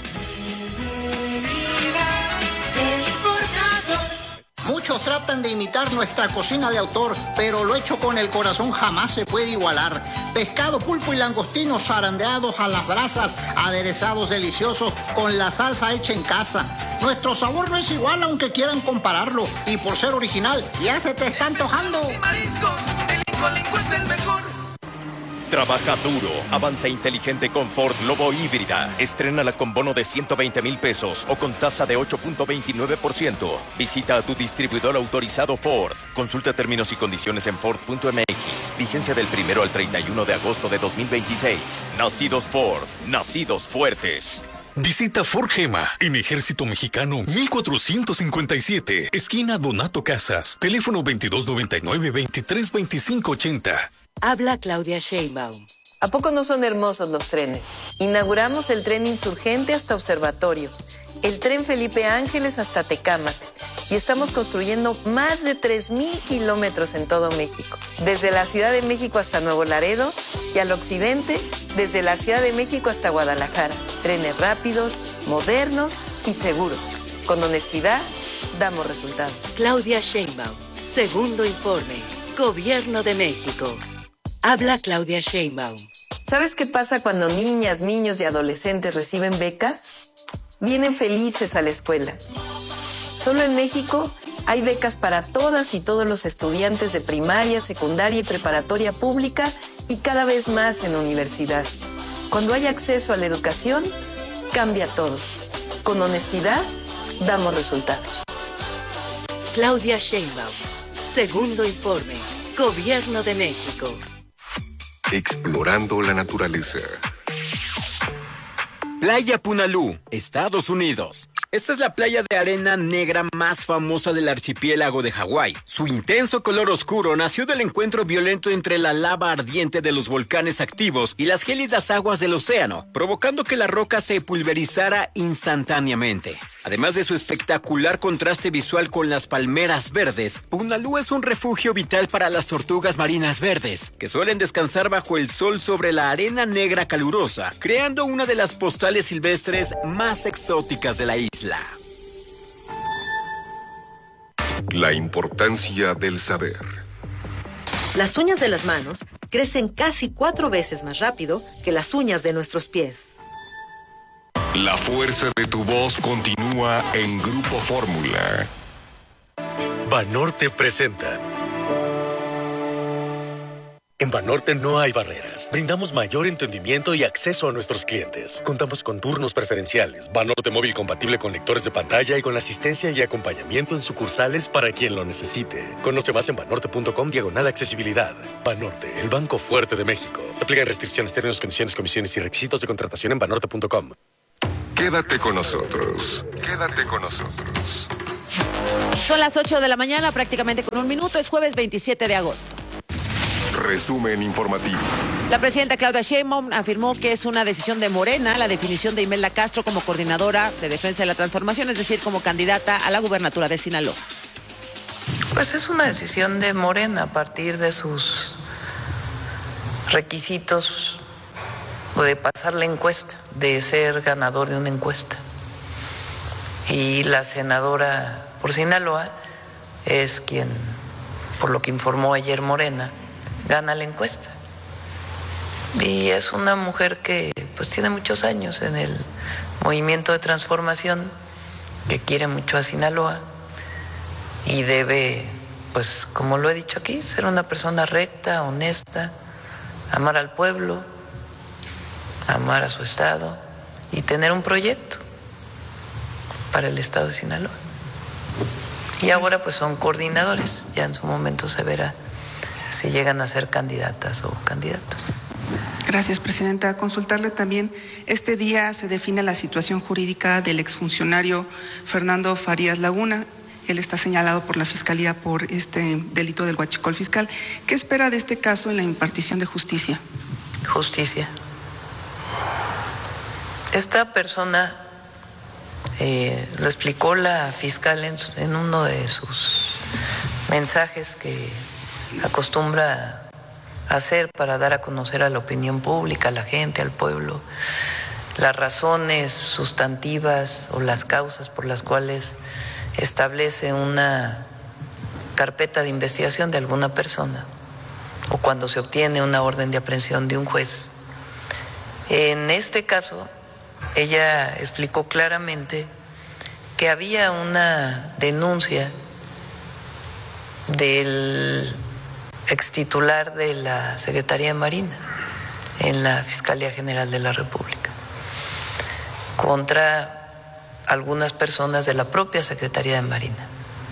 Speaker 20: Muchos tratan de imitar nuestra cocina de autor, pero lo hecho con el corazón jamás se puede igualar. Pescado, pulpo y langostinos zarandeados a las brasas, aderezados deliciosos con la salsa hecha en casa. Nuestro sabor no es igual aunque quieran compararlo, y por ser original ya se te está antojando.
Speaker 21: El Lingo Lingo es el mejor. Trabaja duro, avanza inteligente con Ford Lobo híbrida. Estrénala con bono de ciento veinte mil pesos o con tasa de ocho punto veintinueve por ciento. Visita a tu distribuidor autorizado Ford. Consulta términos y condiciones en Ford punto M X. Vigencia del primero al treinta y uno de agosto de dos mil veintiséis. Nacidos Ford, nacidos fuertes.
Speaker 4: Visita Forgema en Ejército Mexicano mil cuatrocientos cincuenta y siete, esquina Donato Casas, teléfono veintidós noventa y nueve, veintitrés veinticinco ochenta.
Speaker 6: Habla Claudia Sheinbaum.
Speaker 7: ¿A poco no son hermosos los trenes? Inauguramos el tren Insurgente hasta Observatorio, el tren Felipe Ángeles hasta Tecámac y estamos construyendo más de tres mil kilómetros en todo México, desde la Ciudad de México hasta Nuevo Laredo y al occidente, desde la Ciudad de México hasta Guadalajara. Trenes rápidos, modernos y seguros. Con honestidad, damos resultados.
Speaker 6: Claudia Sheinbaum, segundo informe, Gobierno de México. Habla Claudia Sheinbaum.
Speaker 7: ¿Sabes qué pasa cuando niñas, niños y adolescentes reciben becas? Vienen felices a la escuela. Solo en México hay becas para todas y todos los estudiantes de primaria, secundaria y preparatoria pública y cada vez más en universidad. Cuando hay acceso a la educación, cambia todo. Con honestidad, damos resultados.
Speaker 6: Claudia Sheinbaum, segundo informe, Gobierno de México.
Speaker 3: Explorando la naturaleza.
Speaker 10: Playa Punalú, Estados Unidos. Esta es la playa de arena negra más famosa del archipiélago de Hawái. Su intenso color oscuro nació del encuentro violento entre la lava ardiente de los volcanes activos y las gélidas aguas del océano, provocando que la roca se pulverizara instantáneamente. Además de su espectacular contraste visual con las palmeras verdes, Punalú es un refugio vital para las tortugas marinas verdes, que suelen descansar bajo el sol sobre la arena negra calurosa, creando una de las postales silvestres más exóticas de la isla.
Speaker 3: La importancia del saber.
Speaker 14: Las uñas de las manos crecen casi cuatro veces más rápido que las uñas de nuestros pies.
Speaker 3: La fuerza de tu voz continúa en Grupo Fórmula.
Speaker 8: Banorte presenta. En Banorte no hay barreras. Brindamos mayor entendimiento y acceso a nuestros clientes. Contamos con turnos preferenciales, Banorte móvil compatible con lectores de pantalla y con asistencia y acompañamiento en sucursales para quien lo necesite. Conoce más en banorte.com diagonal accesibilidad. Banorte, el banco fuerte de México. Aplican restricciones, términos, condiciones, comisiones y requisitos de contratación en banorte punto com.
Speaker 3: Quédate con nosotros. Quédate con nosotros.
Speaker 1: Son las ocho de la mañana, prácticamente con un minuto. Es jueves veintisiete de agosto.
Speaker 3: Resumen informativo.
Speaker 1: La presidenta Claudia Sheinbaum afirmó que es una decisión de Morena la definición de Imelda Castro como coordinadora de defensa de la transformación, es decir, como candidata a la gubernatura de Sinaloa.
Speaker 7: Pues es una decisión de Morena a partir de sus requisitos o de pasar la encuesta, de ser ganador de una encuesta. Y la senadora por Sinaloa es quien, por lo que informó ayer Morena, gana la encuesta. Y es una mujer que pues tiene muchos años en el movimiento de transformación, que quiere mucho a Sinaloa y debe, pues como lo he dicho aquí, ser una persona recta, honesta, amar al pueblo, amar a su estado y tener un proyecto para el estado de Sinaloa. Y ahora pues son coordinadores, ya en su momento se verá si llegan a ser candidatas o candidatos.
Speaker 22: Gracias, Presidenta. Consultarle también, este día se define la situación jurídica del exfuncionario Fernando Farías Laguna. Él está señalado por la Fiscalía por este delito del huachicol fiscal. ¿Qué espera de este caso en la impartición de justicia?
Speaker 7: Justicia. Esta persona, eh, lo explicó la fiscal en, en uno de sus mensajes que acostumbra hacer para dar a conocer a la opinión pública, a la gente, al pueblo, las razones sustantivas o las causas por las cuales establece una carpeta de investigación de alguna persona o cuando se obtiene una orden de aprehensión de un juez. En este caso, ella explicó claramente que había una denuncia del extitular de la Secretaría de Marina en la Fiscalía General de la República contra algunas personas de la propia Secretaría de Marina.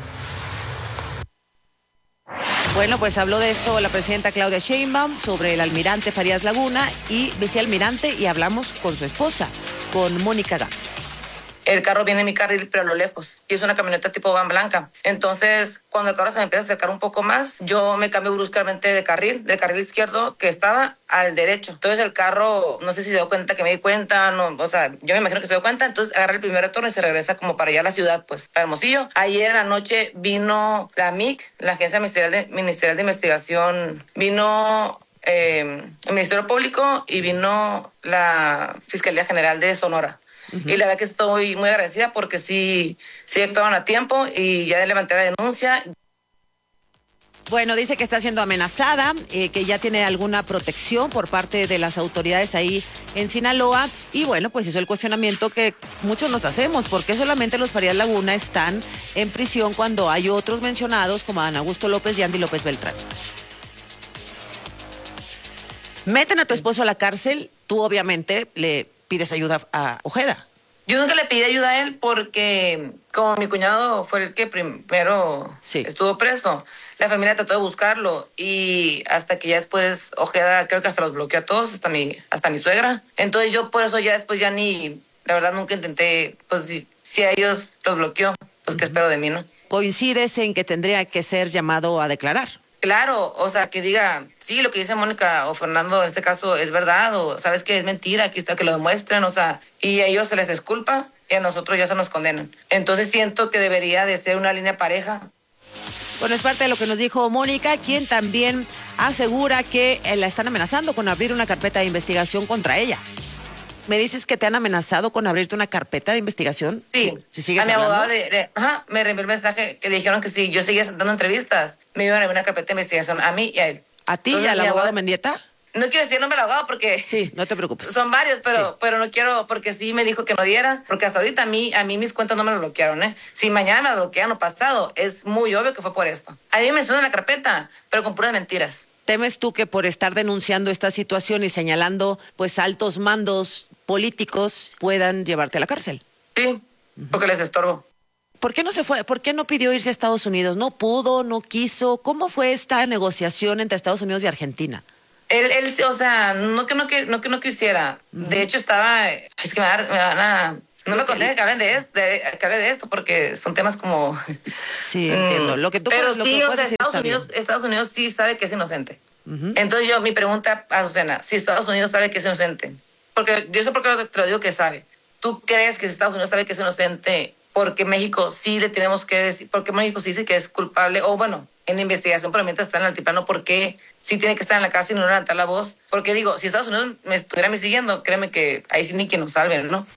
Speaker 1: Bueno, pues habló de esto la presidenta Claudia Sheinbaum sobre el almirante Farías Laguna y vicealmirante, y hablamos con su esposa, con Mónica Gámez.
Speaker 2: El carro viene en mi carril, pero a lo lejos. Y es una camioneta tipo van blanca. Entonces, cuando el carro se me empieza a acercar un poco más, yo me cambio bruscamente de carril, del carril izquierdo que estaba al derecho. Entonces el carro, no sé si se dio cuenta que me di cuenta, no, o sea, yo me imagino que se dio cuenta, entonces agarra el primer retorno y se regresa como para allá a la ciudad, pues, a Hermosillo. Ayer en la noche vino la M I C, la Agencia Ministerial de, Ministerial de Investigación, vino eh, el Ministerio Público y vino la Fiscalía General de Sonora. Uh-huh. Y la verdad que estoy muy agradecida porque sí, sí actuaron a tiempo y ya levanté la denuncia.
Speaker 1: Bueno, dice que está siendo amenazada, eh, que ya tiene alguna protección por parte de las autoridades ahí en Sinaloa. Y bueno, pues hizo el cuestionamiento que muchos nos hacemos. ¿Por qué solamente los Farías Laguna están en prisión cuando hay otros mencionados como Adán Augusto López y Andy López Beltrán? Meten a tu esposo a la cárcel, tú obviamente le pides ayuda a Ojeda.
Speaker 2: Yo nunca le pedí ayuda a él porque como mi cuñado fue el que primero sí. estuvo preso, la familia trató de buscarlo y hasta que ya después Ojeda creo que hasta los bloqueó a todos, hasta mi, hasta mi suegra. Entonces yo por eso ya después ya ni, la verdad nunca intenté, pues si, si a ellos los bloqueó, pues qué espero de mí, ¿no?
Speaker 1: ¿Coincides en que tendría que ser llamado a declarar?
Speaker 2: Claro, o sea, que diga, sí, lo que dice Mónica o Fernando en este caso es verdad, o sabes que es mentira, aquí está, que lo demuestren, o sea, y a ellos se les disculpa y a nosotros ya se nos condenan. Entonces siento que debería de ser una línea pareja.
Speaker 1: Bueno, es parte de lo que nos dijo Mónica, quien también asegura que la están amenazando con abrir una carpeta de investigación contra ella. ¿Me dices que te han amenazado con abrirte una carpeta de investigación?
Speaker 2: Sí,
Speaker 1: si sigues
Speaker 2: a mi
Speaker 1: hablando.
Speaker 2: abogado le, le, ajá, me reenvió el mensaje que le dijeron que si yo seguía dando entrevistas, me iban a abrir una carpeta de investigación a mí y a él.
Speaker 1: ¿A ti y al abogado Mendieta?
Speaker 2: no quiero decir el nombre del abogado porque...
Speaker 1: Sí, no te preocupes.
Speaker 2: Son varios, pero
Speaker 1: Sí.
Speaker 2: pero no quiero, porque sí me dijo que no diera, porque hasta ahorita a mí, a mí mis cuentas no me las bloquearon, ¿eh? Si mañana me las bloquean o pasado, es muy obvio que fue por esto. A mí me mencionan la carpeta, pero con puras mentiras.
Speaker 1: ¿Temes tú que por estar denunciando esta situación y señalando pues altos mandos políticos puedan llevarte a la cárcel?
Speaker 2: Sí, porque les estorbo.
Speaker 1: ¿Por qué no se fue? ¿Por qué no pidió irse a Estados Unidos? ¿No pudo? ¿No quiso? ¿Cómo fue esta negociación entre Estados Unidos y Argentina?
Speaker 2: Él, él, o sea, no que no, que, no, que no quisiera. De hecho, estaba... Es que me, da- me van a... No me aconsejan que hablen de esto, de, que hable de esto, porque son temas como...
Speaker 1: Sí, entiendo. Lo que tú
Speaker 2: Pero
Speaker 1: puedes- lo
Speaker 2: sí,
Speaker 1: que
Speaker 2: o
Speaker 1: puedes
Speaker 2: sea,
Speaker 1: decir
Speaker 2: Estados
Speaker 1: está
Speaker 2: Unidos,
Speaker 1: bien.
Speaker 2: Estados Unidos sí sabe que es inocente. Entonces yo, mi pregunta a Azucena, si Estados Unidos sabe que es inocente, porque yo sé por qué te lo digo que sabe. ¿Tú crees que si Estados Unidos sabe que es inocente, porque México sí le tenemos que decir, porque México sí dice que es culpable, o bueno, en la investigación, pero mientras está en el altiplano, ¿por qué sí tiene que estar en la cárcel y no levantar la voz? Porque digo, si Estados Unidos me estuviera me siguiendo, créeme que ahí sí ni que nos salven, ¿no?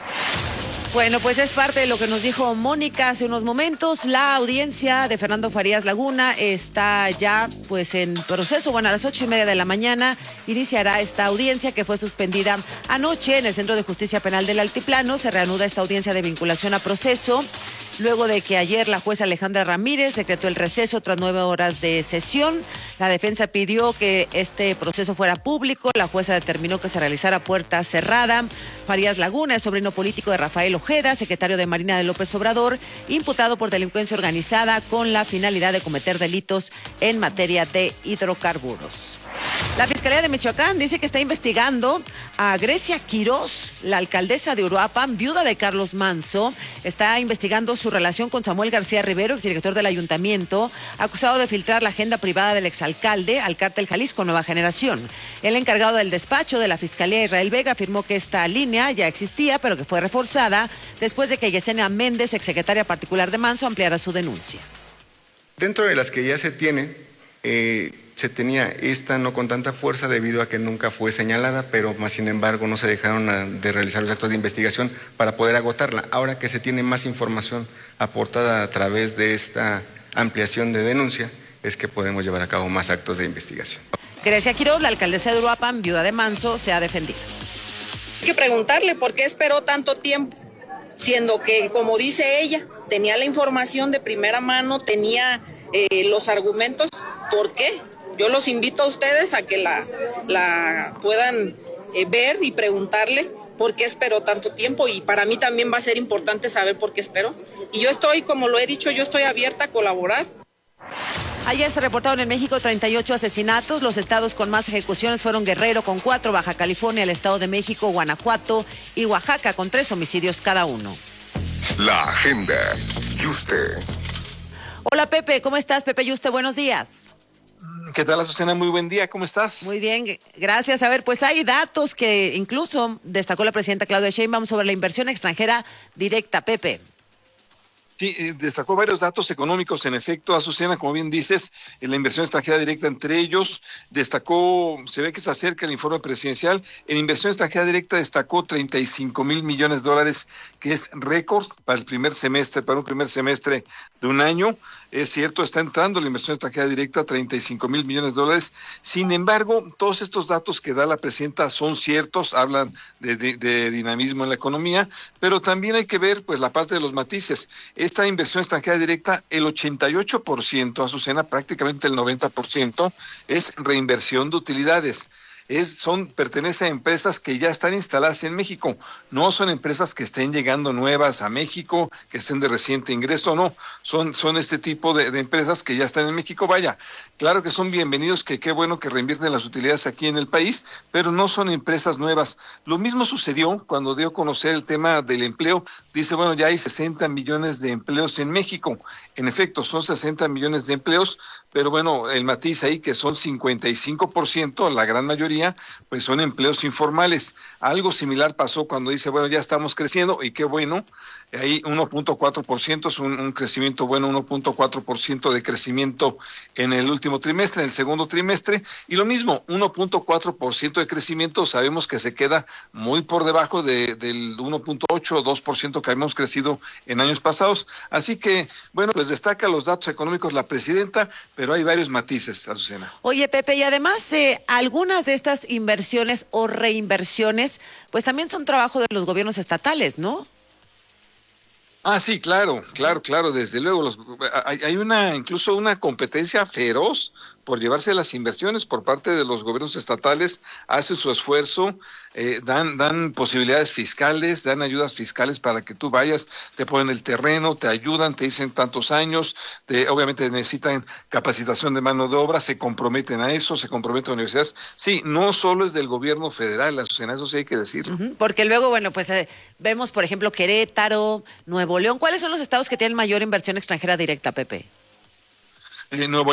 Speaker 1: Bueno, pues es parte de lo que nos dijo Mónica hace unos momentos. La audiencia de Fernando Farías Laguna está ya pues en proceso. Bueno, a las ocho y media de la mañana iniciará esta audiencia que fue suspendida anoche en el Centro de Justicia Penal del Altiplano. Se reanuda esta audiencia de vinculación a proceso, luego de que ayer la jueza Alejandra Ramírez decretó el receso tras nueve horas de sesión. La defensa pidió que este proceso fuera público. La jueza determinó que se realizara a puerta cerrada. Farías Laguna es sobrino político de Rafael Ojeda, secretario de Marina de López Obrador, imputado por delincuencia organizada con la finalidad de cometer delitos en materia de hidrocarburos. La Fiscalía de Michoacán dice que está investigando a Grecia Quirós, la alcaldesa de Uruapan, viuda de Carlos Manso. Está investigando su relación con Samuel García Rivero, exdirector del ayuntamiento, acusado de filtrar la agenda privada del exalcalde al cártel Jalisco Nueva Generación. El encargado del despacho de la Fiscalía, Israel Vega, afirmó que esta línea ya existía, pero que fue reforzada después de que Yesenia Méndez, exsecretaria particular de Manso, ampliara su denuncia.
Speaker 5: Dentro de las que ya se tiene, eh, se tenía esta no con tanta fuerza debido a que nunca fue señalada, pero más sin embargo no se dejaron a, de realizar los actos de investigación para poder agotarla. Ahora que se tiene más información aportada a través de esta ampliación de denuncia, es que podemos llevar a cabo más actos de investigación.
Speaker 1: Grecia Quirós, la alcaldesa de Uruapan, viuda de Manso, se ha defendido.
Speaker 9: Hay que preguntarle por qué esperó tanto tiempo, siendo que, como dice ella, tenía la información de primera mano, tenía eh, los argumentos. ¿Por qué? Yo los invito a ustedes a que la, la puedan eh, ver y preguntarle por qué esperó tanto tiempo, y para mí también va a ser importante saber por qué esperó. Y yo estoy, como lo he dicho, yo estoy abierta a colaborar.
Speaker 1: Ayer se reportaron en México treinta y ocho asesinatos. Los estados con más ejecuciones fueron Guerrero con cuatro, Baja California, el Estado de México, Guanajuato y Oaxaca con tres homicidios cada uno.
Speaker 3: La agenda. Yuste.
Speaker 1: Hola Pepe, ¿cómo estás? Pepe Yuste, buenos días.
Speaker 23: ¿Qué tal, Azucena? Muy buen día, ¿cómo estás?
Speaker 1: Muy bien, gracias. A ver, pues hay datos que incluso destacó la presidenta Claudia Sheinbaum sobre la inversión extranjera directa, Pepe.
Speaker 23: Sí, eh, destacó varios datos económicos, en efecto, Azucena, como bien dices, en la inversión extranjera directa, entre ellos destacó, se ve que se acerca el informe presidencial, en inversión extranjera directa destacó treinta y cinco mil millones de dólares, que es récord para el primer semestre, para un primer semestre de un año. Es cierto, está entrando la inversión extranjera directa, treinta y cinco mil millones de dólares. Sin embargo, todos estos datos que da la presidenta son ciertos, hablan de, de, de dinamismo en la economía, pero también hay que ver pues la parte de los matices. Esta inversión extranjera directa, el ochenta y ocho por ciento, Azucena, prácticamente el noventa por ciento, es reinversión de utilidades. Es, son, pertenece a empresas que ya están instaladas en México, no son empresas que estén llegando nuevas a México, que estén de reciente ingreso, no, son, son este tipo de, de empresas que ya están en México. Vaya, claro que son bienvenidos, que qué bueno que reinvierten las utilidades aquí en el país, pero no son empresas nuevas. Lo mismo sucedió cuando dio a conocer el tema del empleo. Dice, bueno, ya hay sesenta millones de empleos en México. En efecto, son sesenta millones de empleos, pero bueno, el matiz ahí que son cincuenta y cinco por ciento, la gran mayoría, mayoría pues son empleos informales. Algo similar pasó cuando dice, bueno, ya estamos creciendo y qué bueno, ahí uno punto cuatro por ciento es un, un crecimiento bueno, uno punto cuatro por ciento de crecimiento en el último trimestre, en el segundo trimestre, y lo mismo, uno punto cuatro por ciento de crecimiento, sabemos que se queda muy por debajo de, del uno punto ocho o dos por ciento que habíamos crecido en años pasados. Así que, bueno, pues destaca los datos económicos la presidenta, pero hay varios matices, Azucena.
Speaker 1: Oye, Pepe, y además eh, algunas de estas inversiones o reinversiones, pues también son trabajo de los gobiernos estatales, ¿no?
Speaker 23: Ah, sí, claro, claro, claro, desde luego. Los, hay, hay una, incluso una competencia feroz por llevarse las inversiones por parte de los gobiernos estatales, hacen su esfuerzo, eh, dan, dan posibilidades fiscales, dan ayudas fiscales para que tú vayas, te ponen el terreno, te ayudan, te dicen tantos años, te, obviamente necesitan capacitación de mano de obra, se comprometen a eso, se comprometen a universidades. Sí, no solo es del gobierno federal, la sociedad, eso sí hay que decirlo.
Speaker 1: Uh-huh, porque luego, bueno, pues eh, vemos, por ejemplo, Querétaro, Nuevo León. ¿Cuáles son los estados que tienen mayor inversión extranjera directa, Pepe?
Speaker 23: Eh, Nuevo